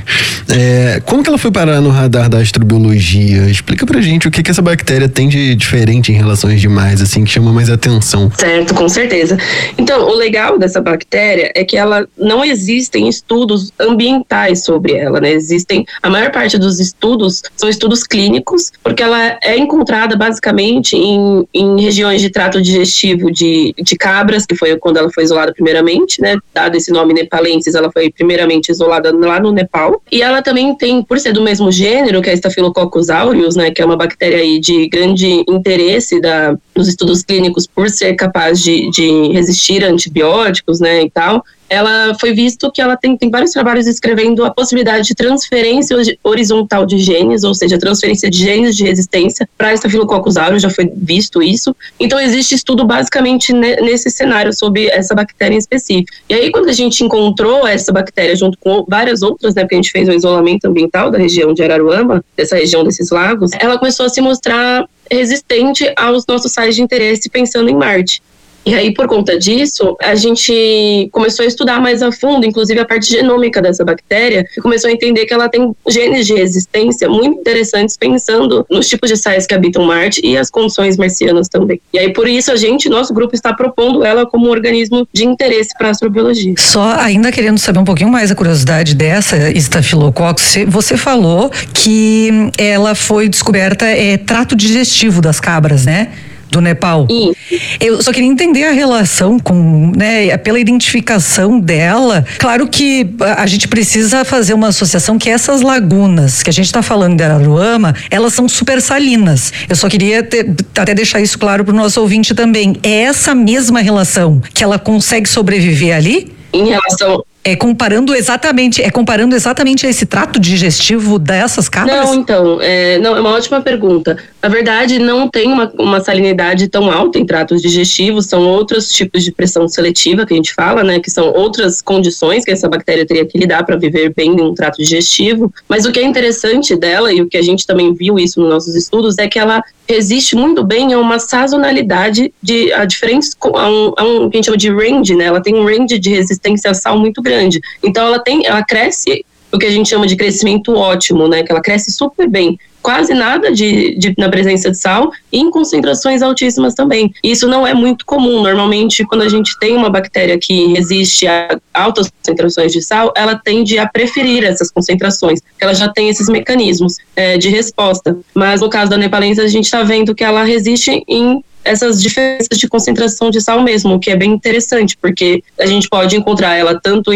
é, como que ela foi parar no radar da astrobiologia? Explica pra gente o que que essa bactéria tem de diferente em relação às demais, assim, que chama mais atenção. Certo, com certeza. Então, o legal dessa bactéria é que ela não existem estudos ambientais sobre ela, né? Existem, a maior parte dos estudos são estudos clínicos, porque ela é encontrada basicamente em, em regiões de trato digestivo de, de cabras, que foi quando ela foi isolada primeiramente, né? Dado esse nome nepalensis, ela foi primeiramente isolada lá no Nepal. E ela também tem, por ser do mesmo gênero, que é a Staphylococcus aureus, né? Que é uma bactéria aí de grande interesse da, nos estudos clínicos por ser capaz de, de resistir a antibióticos, né, e tal, ela foi visto que ela tem, tem vários trabalhos descrevendo a possibilidade de transferência horizontal de genes, ou seja, transferência de genes de resistência para Staphylococcus aureus, já foi visto isso. Então existe estudo basicamente ne, nesse cenário sobre essa bactéria em específico. E aí quando a gente encontrou essa bactéria junto com várias outras, né, porque a gente fez um isolamento ambiental da região de Araruama, dessa região desses lagos, ela começou a se mostrar resistente aos nossos sais de interesse pensando em Marte. E aí, por conta disso, a gente começou a estudar mais a fundo, inclusive a parte genômica dessa bactéria, e começou a entender que ela tem genes de resistência muito interessantes, pensando nos tipos de sais que habitam Marte e as condições marcianas também. E aí, por isso, a gente, nosso grupo, está propondo ela como um organismo de interesse para a astrobiologia. Só ainda querendo saber um pouquinho mais a curiosidade dessa Staphylococcus, você falou que ela foi descoberta, é trato digestivo das cabras, né? Do Nepal. Isso. Eu só queria entender a relação com, né, pela identificação dela. Claro que a gente precisa fazer uma associação que essas lagunas que a gente está falando de Araruama, elas são super salinas. Eu só queria ter, até deixar isso claro para o nosso ouvinte também. É essa mesma relação que ela consegue sobreviver ali? Em relação... É comparando exatamente, é comparando exatamente esse trato digestivo dessas cabras? Não, então, é, não, é uma ótima pergunta. Na verdade, não tem uma, uma salinidade tão alta em tratos digestivos, são outros tipos de pressão seletiva que a gente fala, né, que são outras condições que essa bactéria teria que lidar para viver bem em um trato digestivo. Mas o que é interessante dela, e o que a gente também viu isso nos nossos estudos, é que ela resiste muito bem a uma sazonalidade de a diferentes, a um, a um que a gente chama de range, né? Ela tem um range de resistência a sal muito grande. Então ela tem, ela cresce o que a gente chama de crescimento ótimo, né? Que ela cresce super bem, quase nada de, de na presença de sal e em concentrações altíssimas também. Isso não é muito comum. Normalmente, quando a gente tem uma bactéria que resiste a altas concentrações de sal, ela tende a preferir essas concentrações, porque ela já tem esses mecanismos é, de resposta. Mas no caso da nepalensis, a gente está vendo que ela resiste em essas diferenças de concentração de sal mesmo, o que é bem interessante, porque a gente pode encontrar ela tanto em,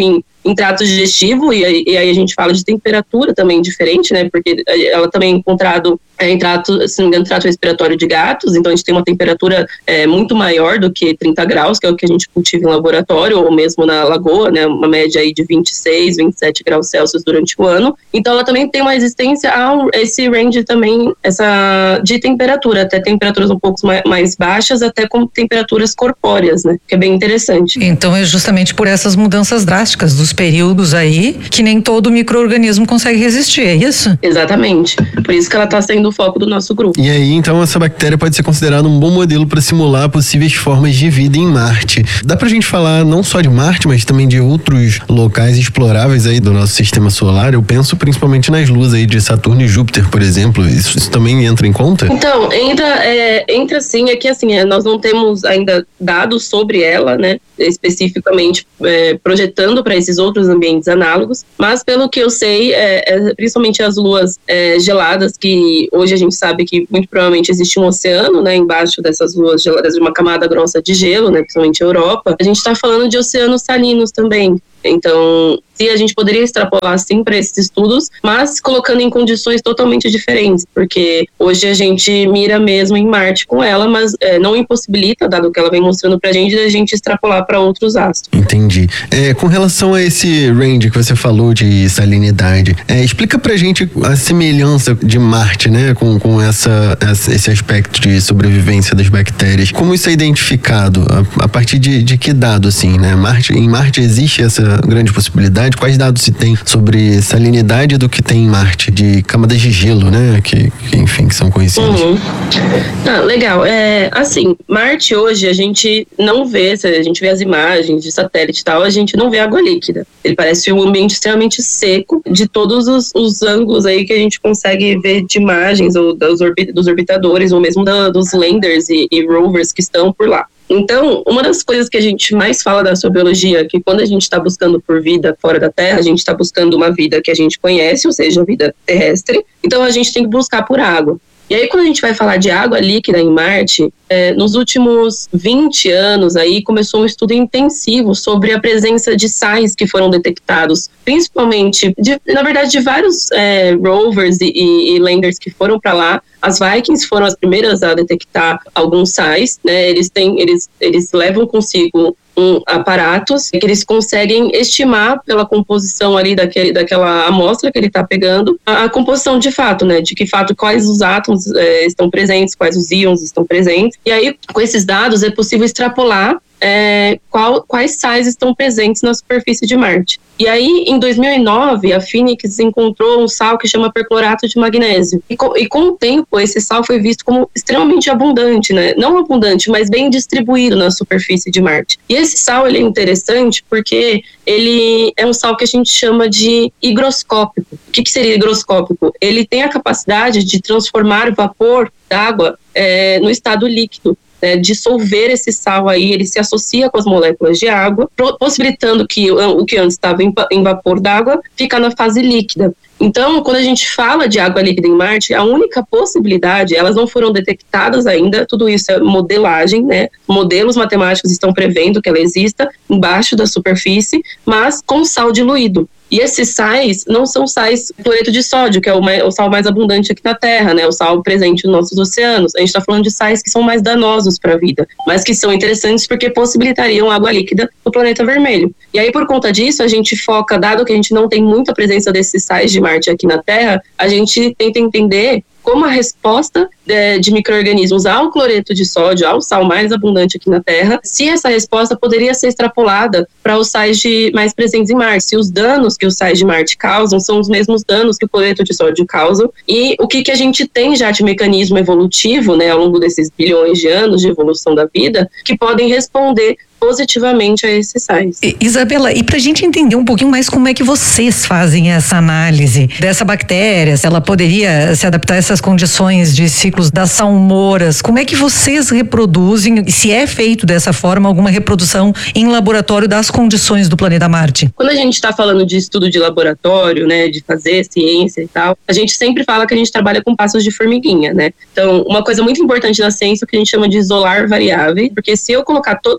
em trato digestivo, e aí, e aí a gente fala de temperatura também diferente, né? Porque ela também é encontrado é, em trato, se não me engano, trato respiratório de gatos, então a gente tem uma temperatura é, muito maior do que trinta graus, que é o que a gente cultiva em laboratório, ou mesmo na lagoa, né? Uma média aí de vinte e seis, vinte e sete graus Celsius durante o ano. Então ela também tem uma resistência a esse range também, essa de temperatura, até temperaturas um pouco mais, mais baixas, até com temperaturas corpóreas, né? Que é bem interessante. Então é justamente por essas mudanças drásticas dos períodos aí que nem todo micro-organismo consegue resistir, é isso? Exatamente. Por isso que ela está sendo o foco do nosso grupo. E aí, então, essa bactéria pode ser considerada um bom modelo para simular possíveis formas de vida em Marte. Dá pra gente falar não só de Marte, mas também de outros locais exploráveis aí do nosso sistema solar? Eu penso principalmente nas luas aí de Saturno e Júpiter, por exemplo. Isso, isso também entra em conta? Então, entra, é, entra sim, é que assim, é, nós não temos ainda dados sobre ela, né? Especificamente é, projetando para esses outros ambientes análogos, mas pelo que eu sei, é, é, principalmente as luas é, geladas, que hoje a gente sabe que muito provavelmente existe um oceano, né, embaixo dessas luas geladas, de uma camada grossa de gelo, né, principalmente a Europa, a gente está falando de oceanos salinos também. Então, se a gente poderia extrapolar sim para esses estudos, mas colocando em condições totalmente diferentes, porque hoje a gente mira mesmo em Marte com ela, mas é, não impossibilita, dado que ela vem mostrando pra gente, a gente extrapolar para outros astros. Entendi. É, com relação a esse range que você falou de salinidade, é, explica pra gente a semelhança de Marte, né, com, com essa, esse aspecto de sobrevivência das bactérias. Como isso é identificado? A, a partir de, de que dado, assim, né? Marte, em Marte existe essa grande possibilidade? Quais dados se tem sobre salinidade do que tem em Marte, de camadas de gelo, né, que, que enfim, que são conhecidas? Uhum. Ah, legal. É, assim, Marte hoje a gente não vê, se a gente vê as imagens de satélite e tal, a gente não vê água líquida. Ele parece um ambiente extremamente seco de todos os, os ângulos aí que a gente consegue ver de imagens ou dos, orbit, dos orbitadores ou mesmo da, dos landers e, e rovers que estão por lá. Então, uma das coisas que a gente mais fala da astrobiologia é que quando a gente está buscando por vida fora da Terra, a gente está buscando uma vida que a gente conhece, ou seja, a vida terrestre. Então, a gente tem que buscar por água. E aí, quando a gente vai falar de água líquida em Marte, é, nos últimos vinte anos aí começou um estudo intensivo sobre a presença de sais que foram detectados, principalmente, de, na verdade, de vários é, rovers e, e, e landers que foram para lá. As Vikings foram as primeiras a detectar alguns sais, né? Eles têm, eles, eles levam consigo um aparatos que eles conseguem estimar pela composição ali daquele, daquela amostra que ele está pegando, a, a composição de fato, né? De que fato quais os átomos é, estão presentes, quais os íons estão presentes. E aí, com esses dados, é possível extrapolar É, qual, quais sais estão presentes na superfície de Marte. E aí, em dois mil e nove, a Phoenix encontrou um sal que chama perclorato de magnésio. E com, e com o tempo, esse sal foi visto como extremamente abundante, né? Não abundante, mas bem distribuído na superfície de Marte. E esse sal, ele é interessante porque ele é um sal que a gente chama de higroscópico. O que, que seria higroscópico? Ele tem a capacidade de transformar vapor d'água é, no estado líquido. É, dissolver esse sal aí, ele se associa com as moléculas de água, possibilitando que o que antes estava em, em vapor d'água fica na fase líquida. Então, quando a gente fala de água líquida em Marte, a única possibilidade, elas não foram detectadas ainda, tudo isso é modelagem, né? Modelos matemáticos estão prevendo que ela exista embaixo da superfície, mas com sal diluído. E esses sais não são sais cloreto de sódio, que é o, mais, o sal mais abundante aqui na Terra, né? O sal presente nos nossos oceanos. A gente está falando de sais que são mais danosos para a vida, mas que são interessantes porque possibilitariam água líquida no planeta vermelho. E aí, por conta disso, a gente foca, dado que a gente não tem muita presença desses sais de Marte aqui na Terra, a gente tenta entender como a resposta de, de micro-organismos ao cloreto de sódio, ao sal mais abundante aqui na Terra, se essa resposta poderia ser extrapolada para os sais de, mais presentes em Marte, se os danos que os sais de Marte causam são os mesmos danos que o cloreto de sódio causam, e o que, que a gente tem já de mecanismo evolutivo, né, ao longo desses bilhões de anos de evolução da vida, que podem responder positivamente a esses sais. Isabela, e pra gente entender um pouquinho mais como é que vocês fazem essa análise dessa bactéria, se ela poderia se adaptar a essas condições de ciclos das salmoras, como é que vocês reproduzem, e se é feito dessa forma, alguma reprodução em laboratório das condições do planeta Marte? Quando a gente está falando de estudo de laboratório, né, de fazer ciência e tal, a gente sempre fala que a gente trabalha com passos de formiguinha, né? Então, uma coisa muito importante na ciência é o que a gente chama de isolar variáveis, porque se eu colocar todas as condições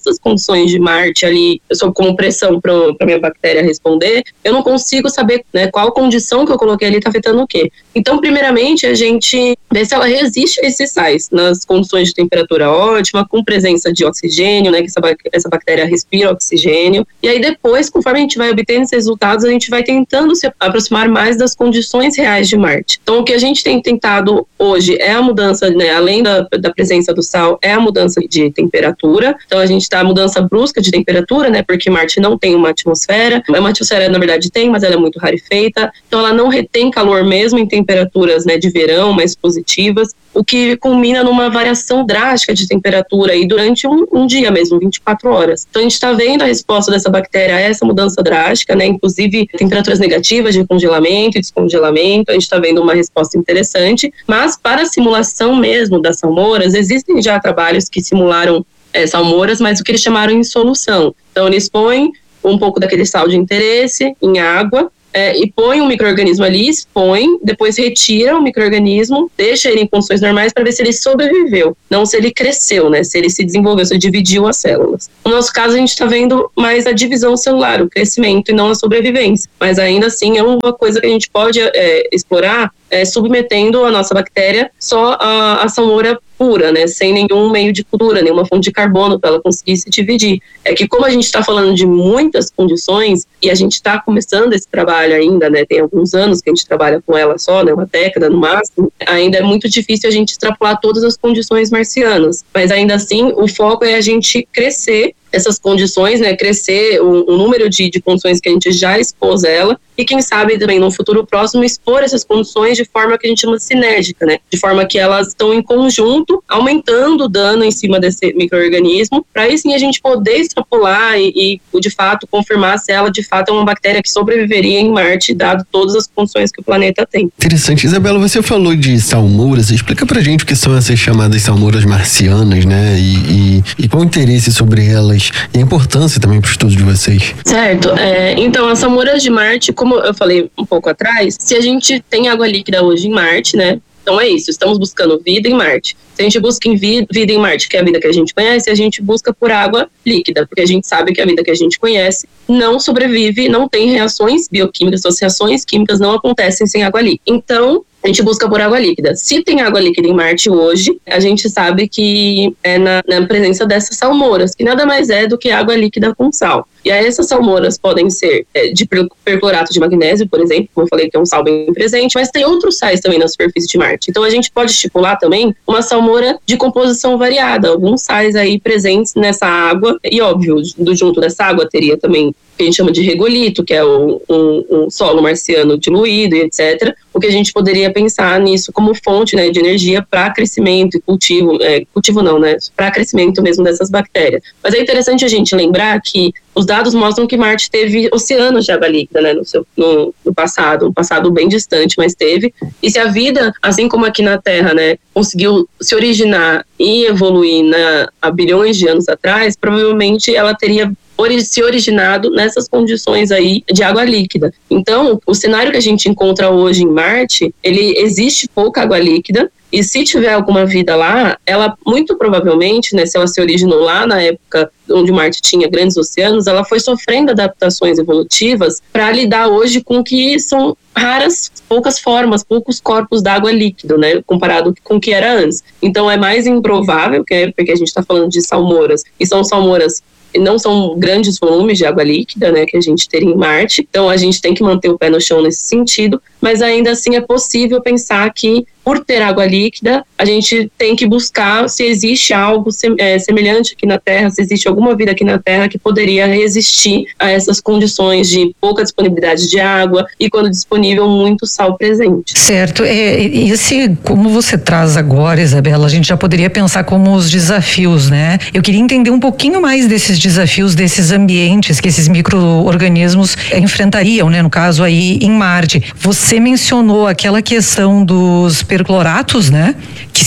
condições de Marte ali, eu sou como pressão para a minha bactéria responder, eu não consigo saber, né, qual condição que eu coloquei ali está afetando o quê. Então, primeiramente, a gente vê se ela resiste a esses sais, nas condições de temperatura ótima, com presença de oxigênio, né, que essa, essa bactéria respira oxigênio. E aí depois, conforme a gente vai obtendo esses resultados, a gente vai tentando se aproximar mais das condições reais de Marte. Então, o que a gente tem tentado hoje é a mudança, né, além da, da presença do sal, é a mudança de temperatura. Então, a gente está a mudança brusca de temperatura, né, porque Marte não tem uma atmosfera. Uma atmosfera, na verdade, tem, mas ela é muito rarefeita. Então, ela não retém calor mesmo em temperaturas, né, de verão mais positivas, o que culmina numa variação drástica de temperatura aí durante um, um dia mesmo, vinte e quatro horas. Então, a gente está vendo a resposta dessa bactéria a essa mudança drástica, né? Inclusive temperaturas negativas de congelamento e descongelamento, a gente está vendo uma resposta interessante, mas para a simulação mesmo das salmouras, existem já trabalhos que simularam é, salmouras, mas o que eles chamaram em solução. Então, eles põem um pouco daquele sal de interesse em água, É, e põe um micro-organismo ali, expõe, depois retira o micro-organismo, deixa ele em condições normais para ver se ele sobreviveu, não se ele cresceu, né? Se ele se desenvolveu, se ele dividiu as células. No nosso caso, a gente está vendo mais a divisão celular, o crescimento e não a sobrevivência. Mas ainda assim é uma coisa que a gente pode é, explorar, é, submetendo a nossa bactéria só a, a salmoura pura, né, sem nenhum meio de cultura, nenhuma fonte de carbono para ela conseguir se dividir. É que como a gente está falando de muitas condições e a gente está começando esse trabalho ainda, né, tem alguns anos que a gente trabalha com ela só, né, uma década no máximo, ainda é muito difícil a gente extrapolar todas as condições marcianas, mas ainda assim o foco é a gente crescer essas condições, né, crescer o, o número de, de condições que a gente já expôs ela e quem sabe também no futuro próximo expor essas condições de forma que a gente chama de sinérgica, né, de forma que elas estão em conjunto, aumentando o dano em cima desse micro-organismo, para aí sim a gente poder extrapolar e, e de fato confirmar se ela de fato é uma bactéria que sobreviveria em Marte, dado todas as condições que o planeta tem. Interessante. Isabela, você falou de salmouras, explica pra gente o que são essas chamadas salmouras marcianas, né, e, e, e qual o interesse sobre elas e a importância também para o estudo de vocês. Certo. É, então, as salmouras de Marte, como eu falei um pouco atrás, se a gente tem água líquida hoje em Marte, né? Então é isso, estamos buscando vida em Marte. Se a gente busca em vida, vida em Marte, que é a vida que a gente conhece, a gente busca por água líquida, porque a gente sabe que a vida que a gente conhece não sobrevive, não tem reações bioquímicas, suas reações químicas não acontecem sem água líquida. Então, a gente busca por água líquida. Se tem água líquida em Marte hoje, a gente sabe que é na, na presença dessas salmouras, que nada mais é do que água líquida com sal. E aí essas salmouras podem ser é, de perclorato de magnésio, por exemplo, como eu falei que é um sal bem presente, mas tem outros sais também na superfície de Marte. Então a gente pode estipular também uma salmoura de composição variada, alguns sais aí presentes nessa água, e óbvio, do junto dessa água teria também que a gente chama de regolito, que é o, um, um solo marciano diluído e etcétera. O que a gente poderia pensar nisso como fonte, né, de energia para crescimento e cultivo, é, cultivo não, né, para crescimento mesmo dessas bactérias. Mas é interessante a gente lembrar que os dados mostram que Marte teve oceanos de água líquida, né, no, seu, no, no passado, um passado bem distante, mas teve. E se a vida, assim como aqui na Terra, né, conseguiu se originar e evoluir na, há bilhões de anos atrás, provavelmente ela teria se originado nessas condições aí de água líquida. Então, o cenário que a gente encontra hoje em Marte, ele existe pouca água líquida, e se tiver alguma vida lá, ela muito provavelmente, né, se ela se originou lá na época onde Marte tinha grandes oceanos, ela foi sofrendo adaptações evolutivas para lidar hoje com que são raras, poucas formas, poucos corpos d'água líquido, né, comparado com o que era antes. Então é mais improvável, que é porque a gente está falando de salmouras, e são salmouras não são grandes volumes de água líquida, né, que a gente teria em Marte, então a gente tem que manter o pé no chão nesse sentido, mas ainda assim é possível pensar que, por ter água líquida, a gente tem que buscar se existe algo semelhante aqui na Terra, se existe alguma vida aqui na Terra que poderia resistir a essas condições de pouca disponibilidade de água e, quando disponível, muito sal presente. Certo. É, esse, como você traz agora, Isabela, a gente já poderia pensar como os desafios, né? Eu queria entender um pouquinho mais desses desafios, desses ambientes que esses micro-organismos enfrentariam, né? No caso aí em Marte. Você mencionou aquela questão dos percloratos, né? Que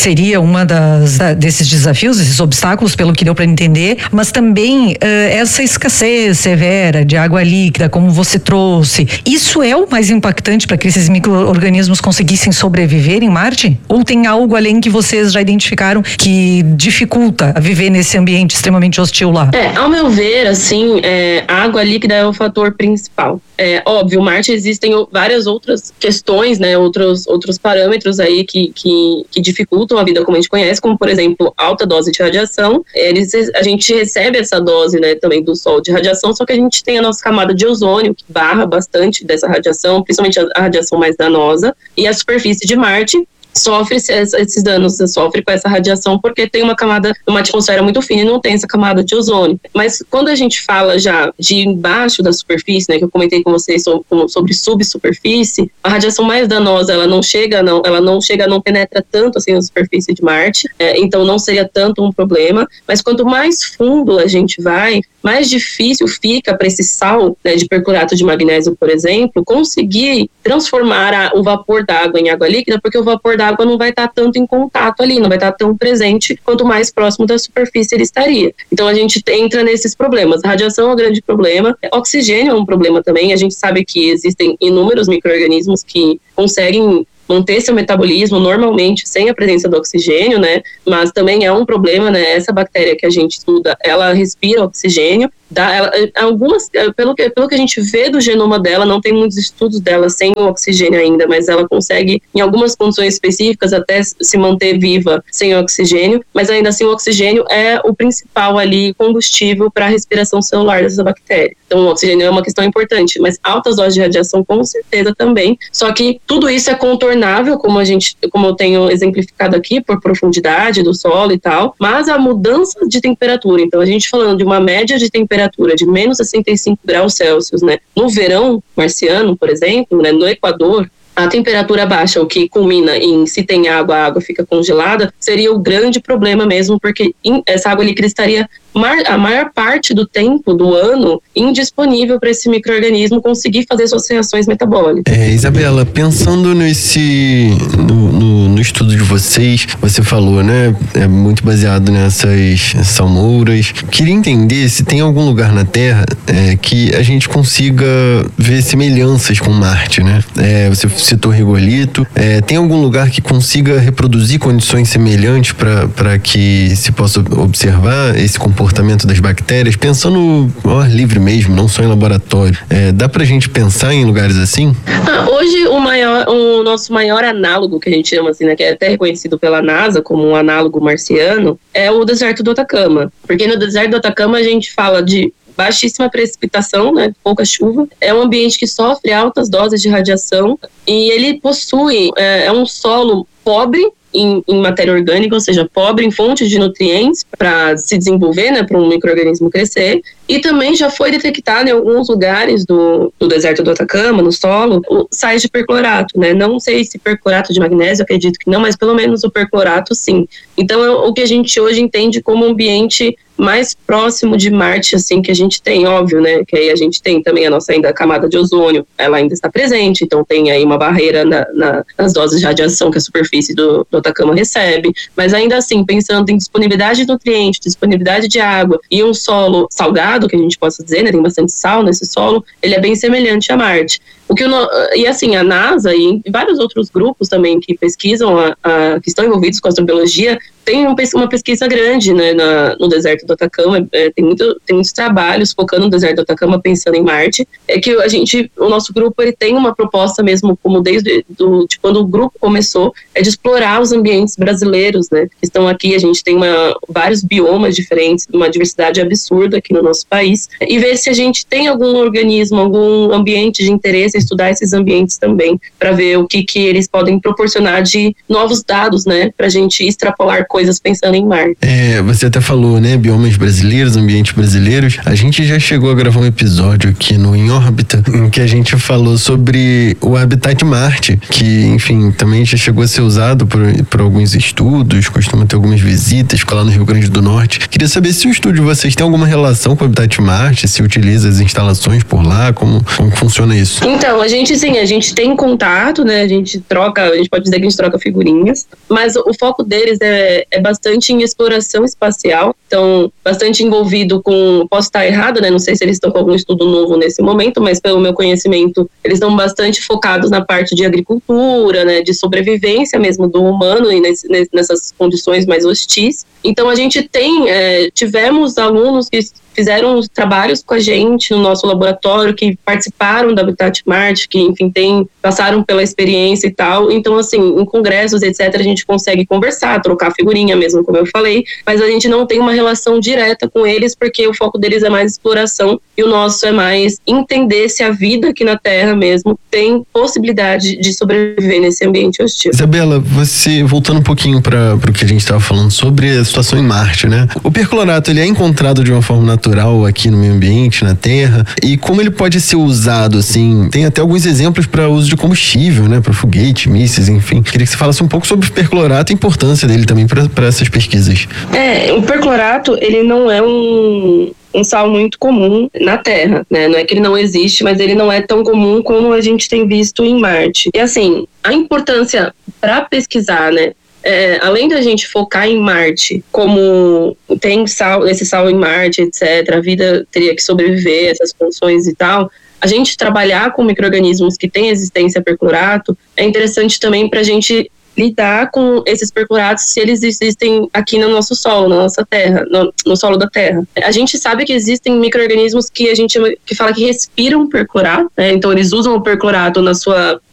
seria uma das da, desses desafios, esses obstáculos, pelo que deu para entender, mas também uh, essa escassez severa de água líquida, como você trouxe, isso é o mais impactante para que esses micro-organismos conseguissem sobreviver em Marte? Ou tem algo além que vocês já identificaram que dificulta a viver nesse ambiente extremamente hostil lá? É, ao meu ver, assim, é, a água líquida é o fator principal. É óbvio, Marte existem várias outras questões, né, outros, outros parâmetros aí que, que, que dificultam a vida como a gente conhece, como, por exemplo, alta dose de radiação. Eles, a gente recebe essa dose, né, também do Sol de radiação, só que a gente tem a nossa camada de ozônio, que barra bastante dessa radiação, principalmente a, a radiação mais danosa, e a superfície de Marte sofre esses danos, sofre com essa radiação porque tem uma camada, uma atmosfera muito fina e não tem essa camada de ozônio. Mas quando a gente fala já de embaixo da superfície, né, que eu comentei com vocês sobre subsuperfície, a radiação mais danosa, ela não chega, não, ela não chega, não penetra tanto assim na superfície de Marte, é, então não seria tanto um problema. Mas quanto mais fundo a gente vai, mais difícil fica para esse sal, né, de perclorato de magnésio, por exemplo, conseguir transformar a, o vapor da água em água líquida, porque o vapor da água não vai estar tanto em contato ali, não vai estar tão presente quanto mais próximo da superfície ele estaria. Então a gente entra nesses problemas. A radiação é um grande problema, oxigênio é um problema também. A gente sabe que existem inúmeros micro-organismos que conseguem manter seu metabolismo normalmente sem a presença do oxigênio, né? Mas também é um problema, né? Essa bactéria que a gente estuda, ela respira oxigênio. Dá, ela, algumas, pelo que, pelo que a gente vê do genoma dela, não tem muitos estudos dela sem o oxigênio ainda, mas ela consegue, em algumas condições específicas, até se manter viva sem o oxigênio, mas ainda assim o oxigênio é o principal ali combustível para a respiração celular dessa bactéria. Então o oxigênio é uma questão importante, mas altas doses de radiação com certeza também, só que tudo isso é contornável, como a gente, como eu tenho exemplificado aqui, por profundidade do solo e tal, mas a mudança de temperatura, então a gente falando de uma média de temperatura de menos sessenta e cinco graus Celsius, né? No verão marciano, por exemplo, né? No Equador, a temperatura baixa, o que culmina em se tem água, a água fica congelada, seria o grande problema mesmo, porque essa água líquida estaria a maior parte do tempo do ano indisponível para esse micro-organismo conseguir fazer suas reações metabólicas. É, Isabela, pensando nesse no, no, no estudo de vocês, você falou, né, é muito baseado nessas salmouras. Queria entender se tem algum lugar na Terra é, que a gente consiga ver semelhanças com Marte, né? É, você citou regolito, é, tem algum lugar que consiga reproduzir condições semelhantes para que se possa observar esse comportamento comportamento das bactérias, pensando ao ar livre mesmo, não só em laboratório. É, dá pra gente pensar em lugares assim? Ah, hoje o, maior, o nosso maior análogo, que a gente chama assim, né, que é até reconhecido pela NASA como um análogo marciano, é o deserto do Atacama. Porque no deserto do Atacama a gente fala de baixíssima precipitação, né, pouca chuva, é um ambiente que sofre altas doses de radiação e ele possui, é, é um solo pobre Em, em matéria orgânica, ou seja, pobre em fontes de nutrientes para se desenvolver, né, para um micro-organismo crescer, e também já foi detectado em alguns lugares do, do deserto do Atacama, no solo, o sais de perclorato, né, não sei se perclorato de magnésio, acredito que não, mas pelo menos o perclorato sim. Então é o que a gente hoje entende como ambiente mais próximo de Marte, assim, que a gente tem, óbvio, né, que aí a gente tem também a nossa ainda camada de ozônio, ela ainda está presente, então tem aí uma barreira na, na, nas doses de radiação que a superfície do, do Atacama recebe, mas ainda assim, pensando em disponibilidade de nutrientes, disponibilidade de água e um solo salgado, que a gente possa dizer, né, tem bastante sal nesse solo, ele é bem semelhante a Marte. O que o, e assim, a NASA e vários outros grupos também que pesquisam, a, a, que estão envolvidos com a astrobiologia, tem um, uma pesquisa grande, né, na, no deserto do Atacama, é, tem, muito, tem muitos trabalhos focando no deserto do Atacama, pensando em Marte, é que a gente, o nosso grupo, ele tem uma proposta mesmo, como desde do, de quando o grupo começou, é de explorar os ambientes brasileiros, né, que estão aqui, a gente tem uma, vários biomas diferentes, uma diversidade absurda aqui no nosso país, e ver se a gente tem algum organismo, algum ambiente de interesse, estudar esses ambientes também, para ver o que, que eles podem proporcionar de novos dados, né, para a gente extrapolar coisas pensando em Marte. É, você até falou, né, biomas brasileiros, ambientes brasileiros. A gente já chegou a gravar um episódio aqui no Em Órbita, em que a gente falou sobre o habitat Marte, que, enfim, também já chegou a ser usado por, por alguns estudos, costuma ter algumas visitas, ficou lá no Rio Grande do Norte. Queria saber se o estúdio de vocês tem alguma relação com o habitat Marte, se utiliza as instalações por lá, como, como funciona isso? Então, Então, a gente sim, a gente tem contato, né? A gente troca, a gente pode dizer que a gente troca figurinhas, mas o foco deles é, é bastante em exploração espacial, então bastante envolvido com, posso estar errada, né? Não sei se eles estão com algum estudo novo nesse momento, mas pelo meu conhecimento, eles estão bastante focados na parte de agricultura, né? De sobrevivência mesmo do humano e nesse, nessas condições mais hostis. Então a gente tem, é, tivemos alunos que fizeram trabalhos com a gente no nosso laboratório, que participaram da Habitat Marte, que, enfim, tem, passaram pela experiência e tal. Então, assim, em congressos, etcétera, a gente consegue conversar, trocar figurinha mesmo, como eu falei, mas a gente não tem uma relação direta com eles, porque o foco deles é mais exploração e o nosso é mais entender se a vida aqui na Terra mesmo tem possibilidade de sobreviver nesse ambiente hostil. Isabela, você, voltando um pouquinho para o que a gente estava falando sobre a situação em Marte, né? O perclorato, ele é encontrado de uma forma natural natural aqui no meio ambiente, na Terra, e como ele pode ser usado, assim, tem até alguns exemplos para uso de combustível, né, para foguete, mísseis, enfim. Queria que você falasse um pouco sobre o perclorato e a importância dele também para essas pesquisas. É, o perclorato, ele não é um um sal muito comum na Terra, né? Não é que ele não existe, mas ele não é tão comum como a gente tem visto em Marte. E assim, a importância para pesquisar, né? É, além da gente focar em Marte, como tem sal, esse sal em Marte, etcétera, a vida teria que sobreviver, essas funções e tal, a gente trabalhar com micro-organismos que têm existência a perclorato é interessante também para a gente lidar com esses percloratos se eles existem aqui no nosso solo, na nossa terra, no, no solo da Terra. A gente sabe que existem micro-organismos que a gente que fala que respiram perclorato, né? Então eles usam o perclorato na sua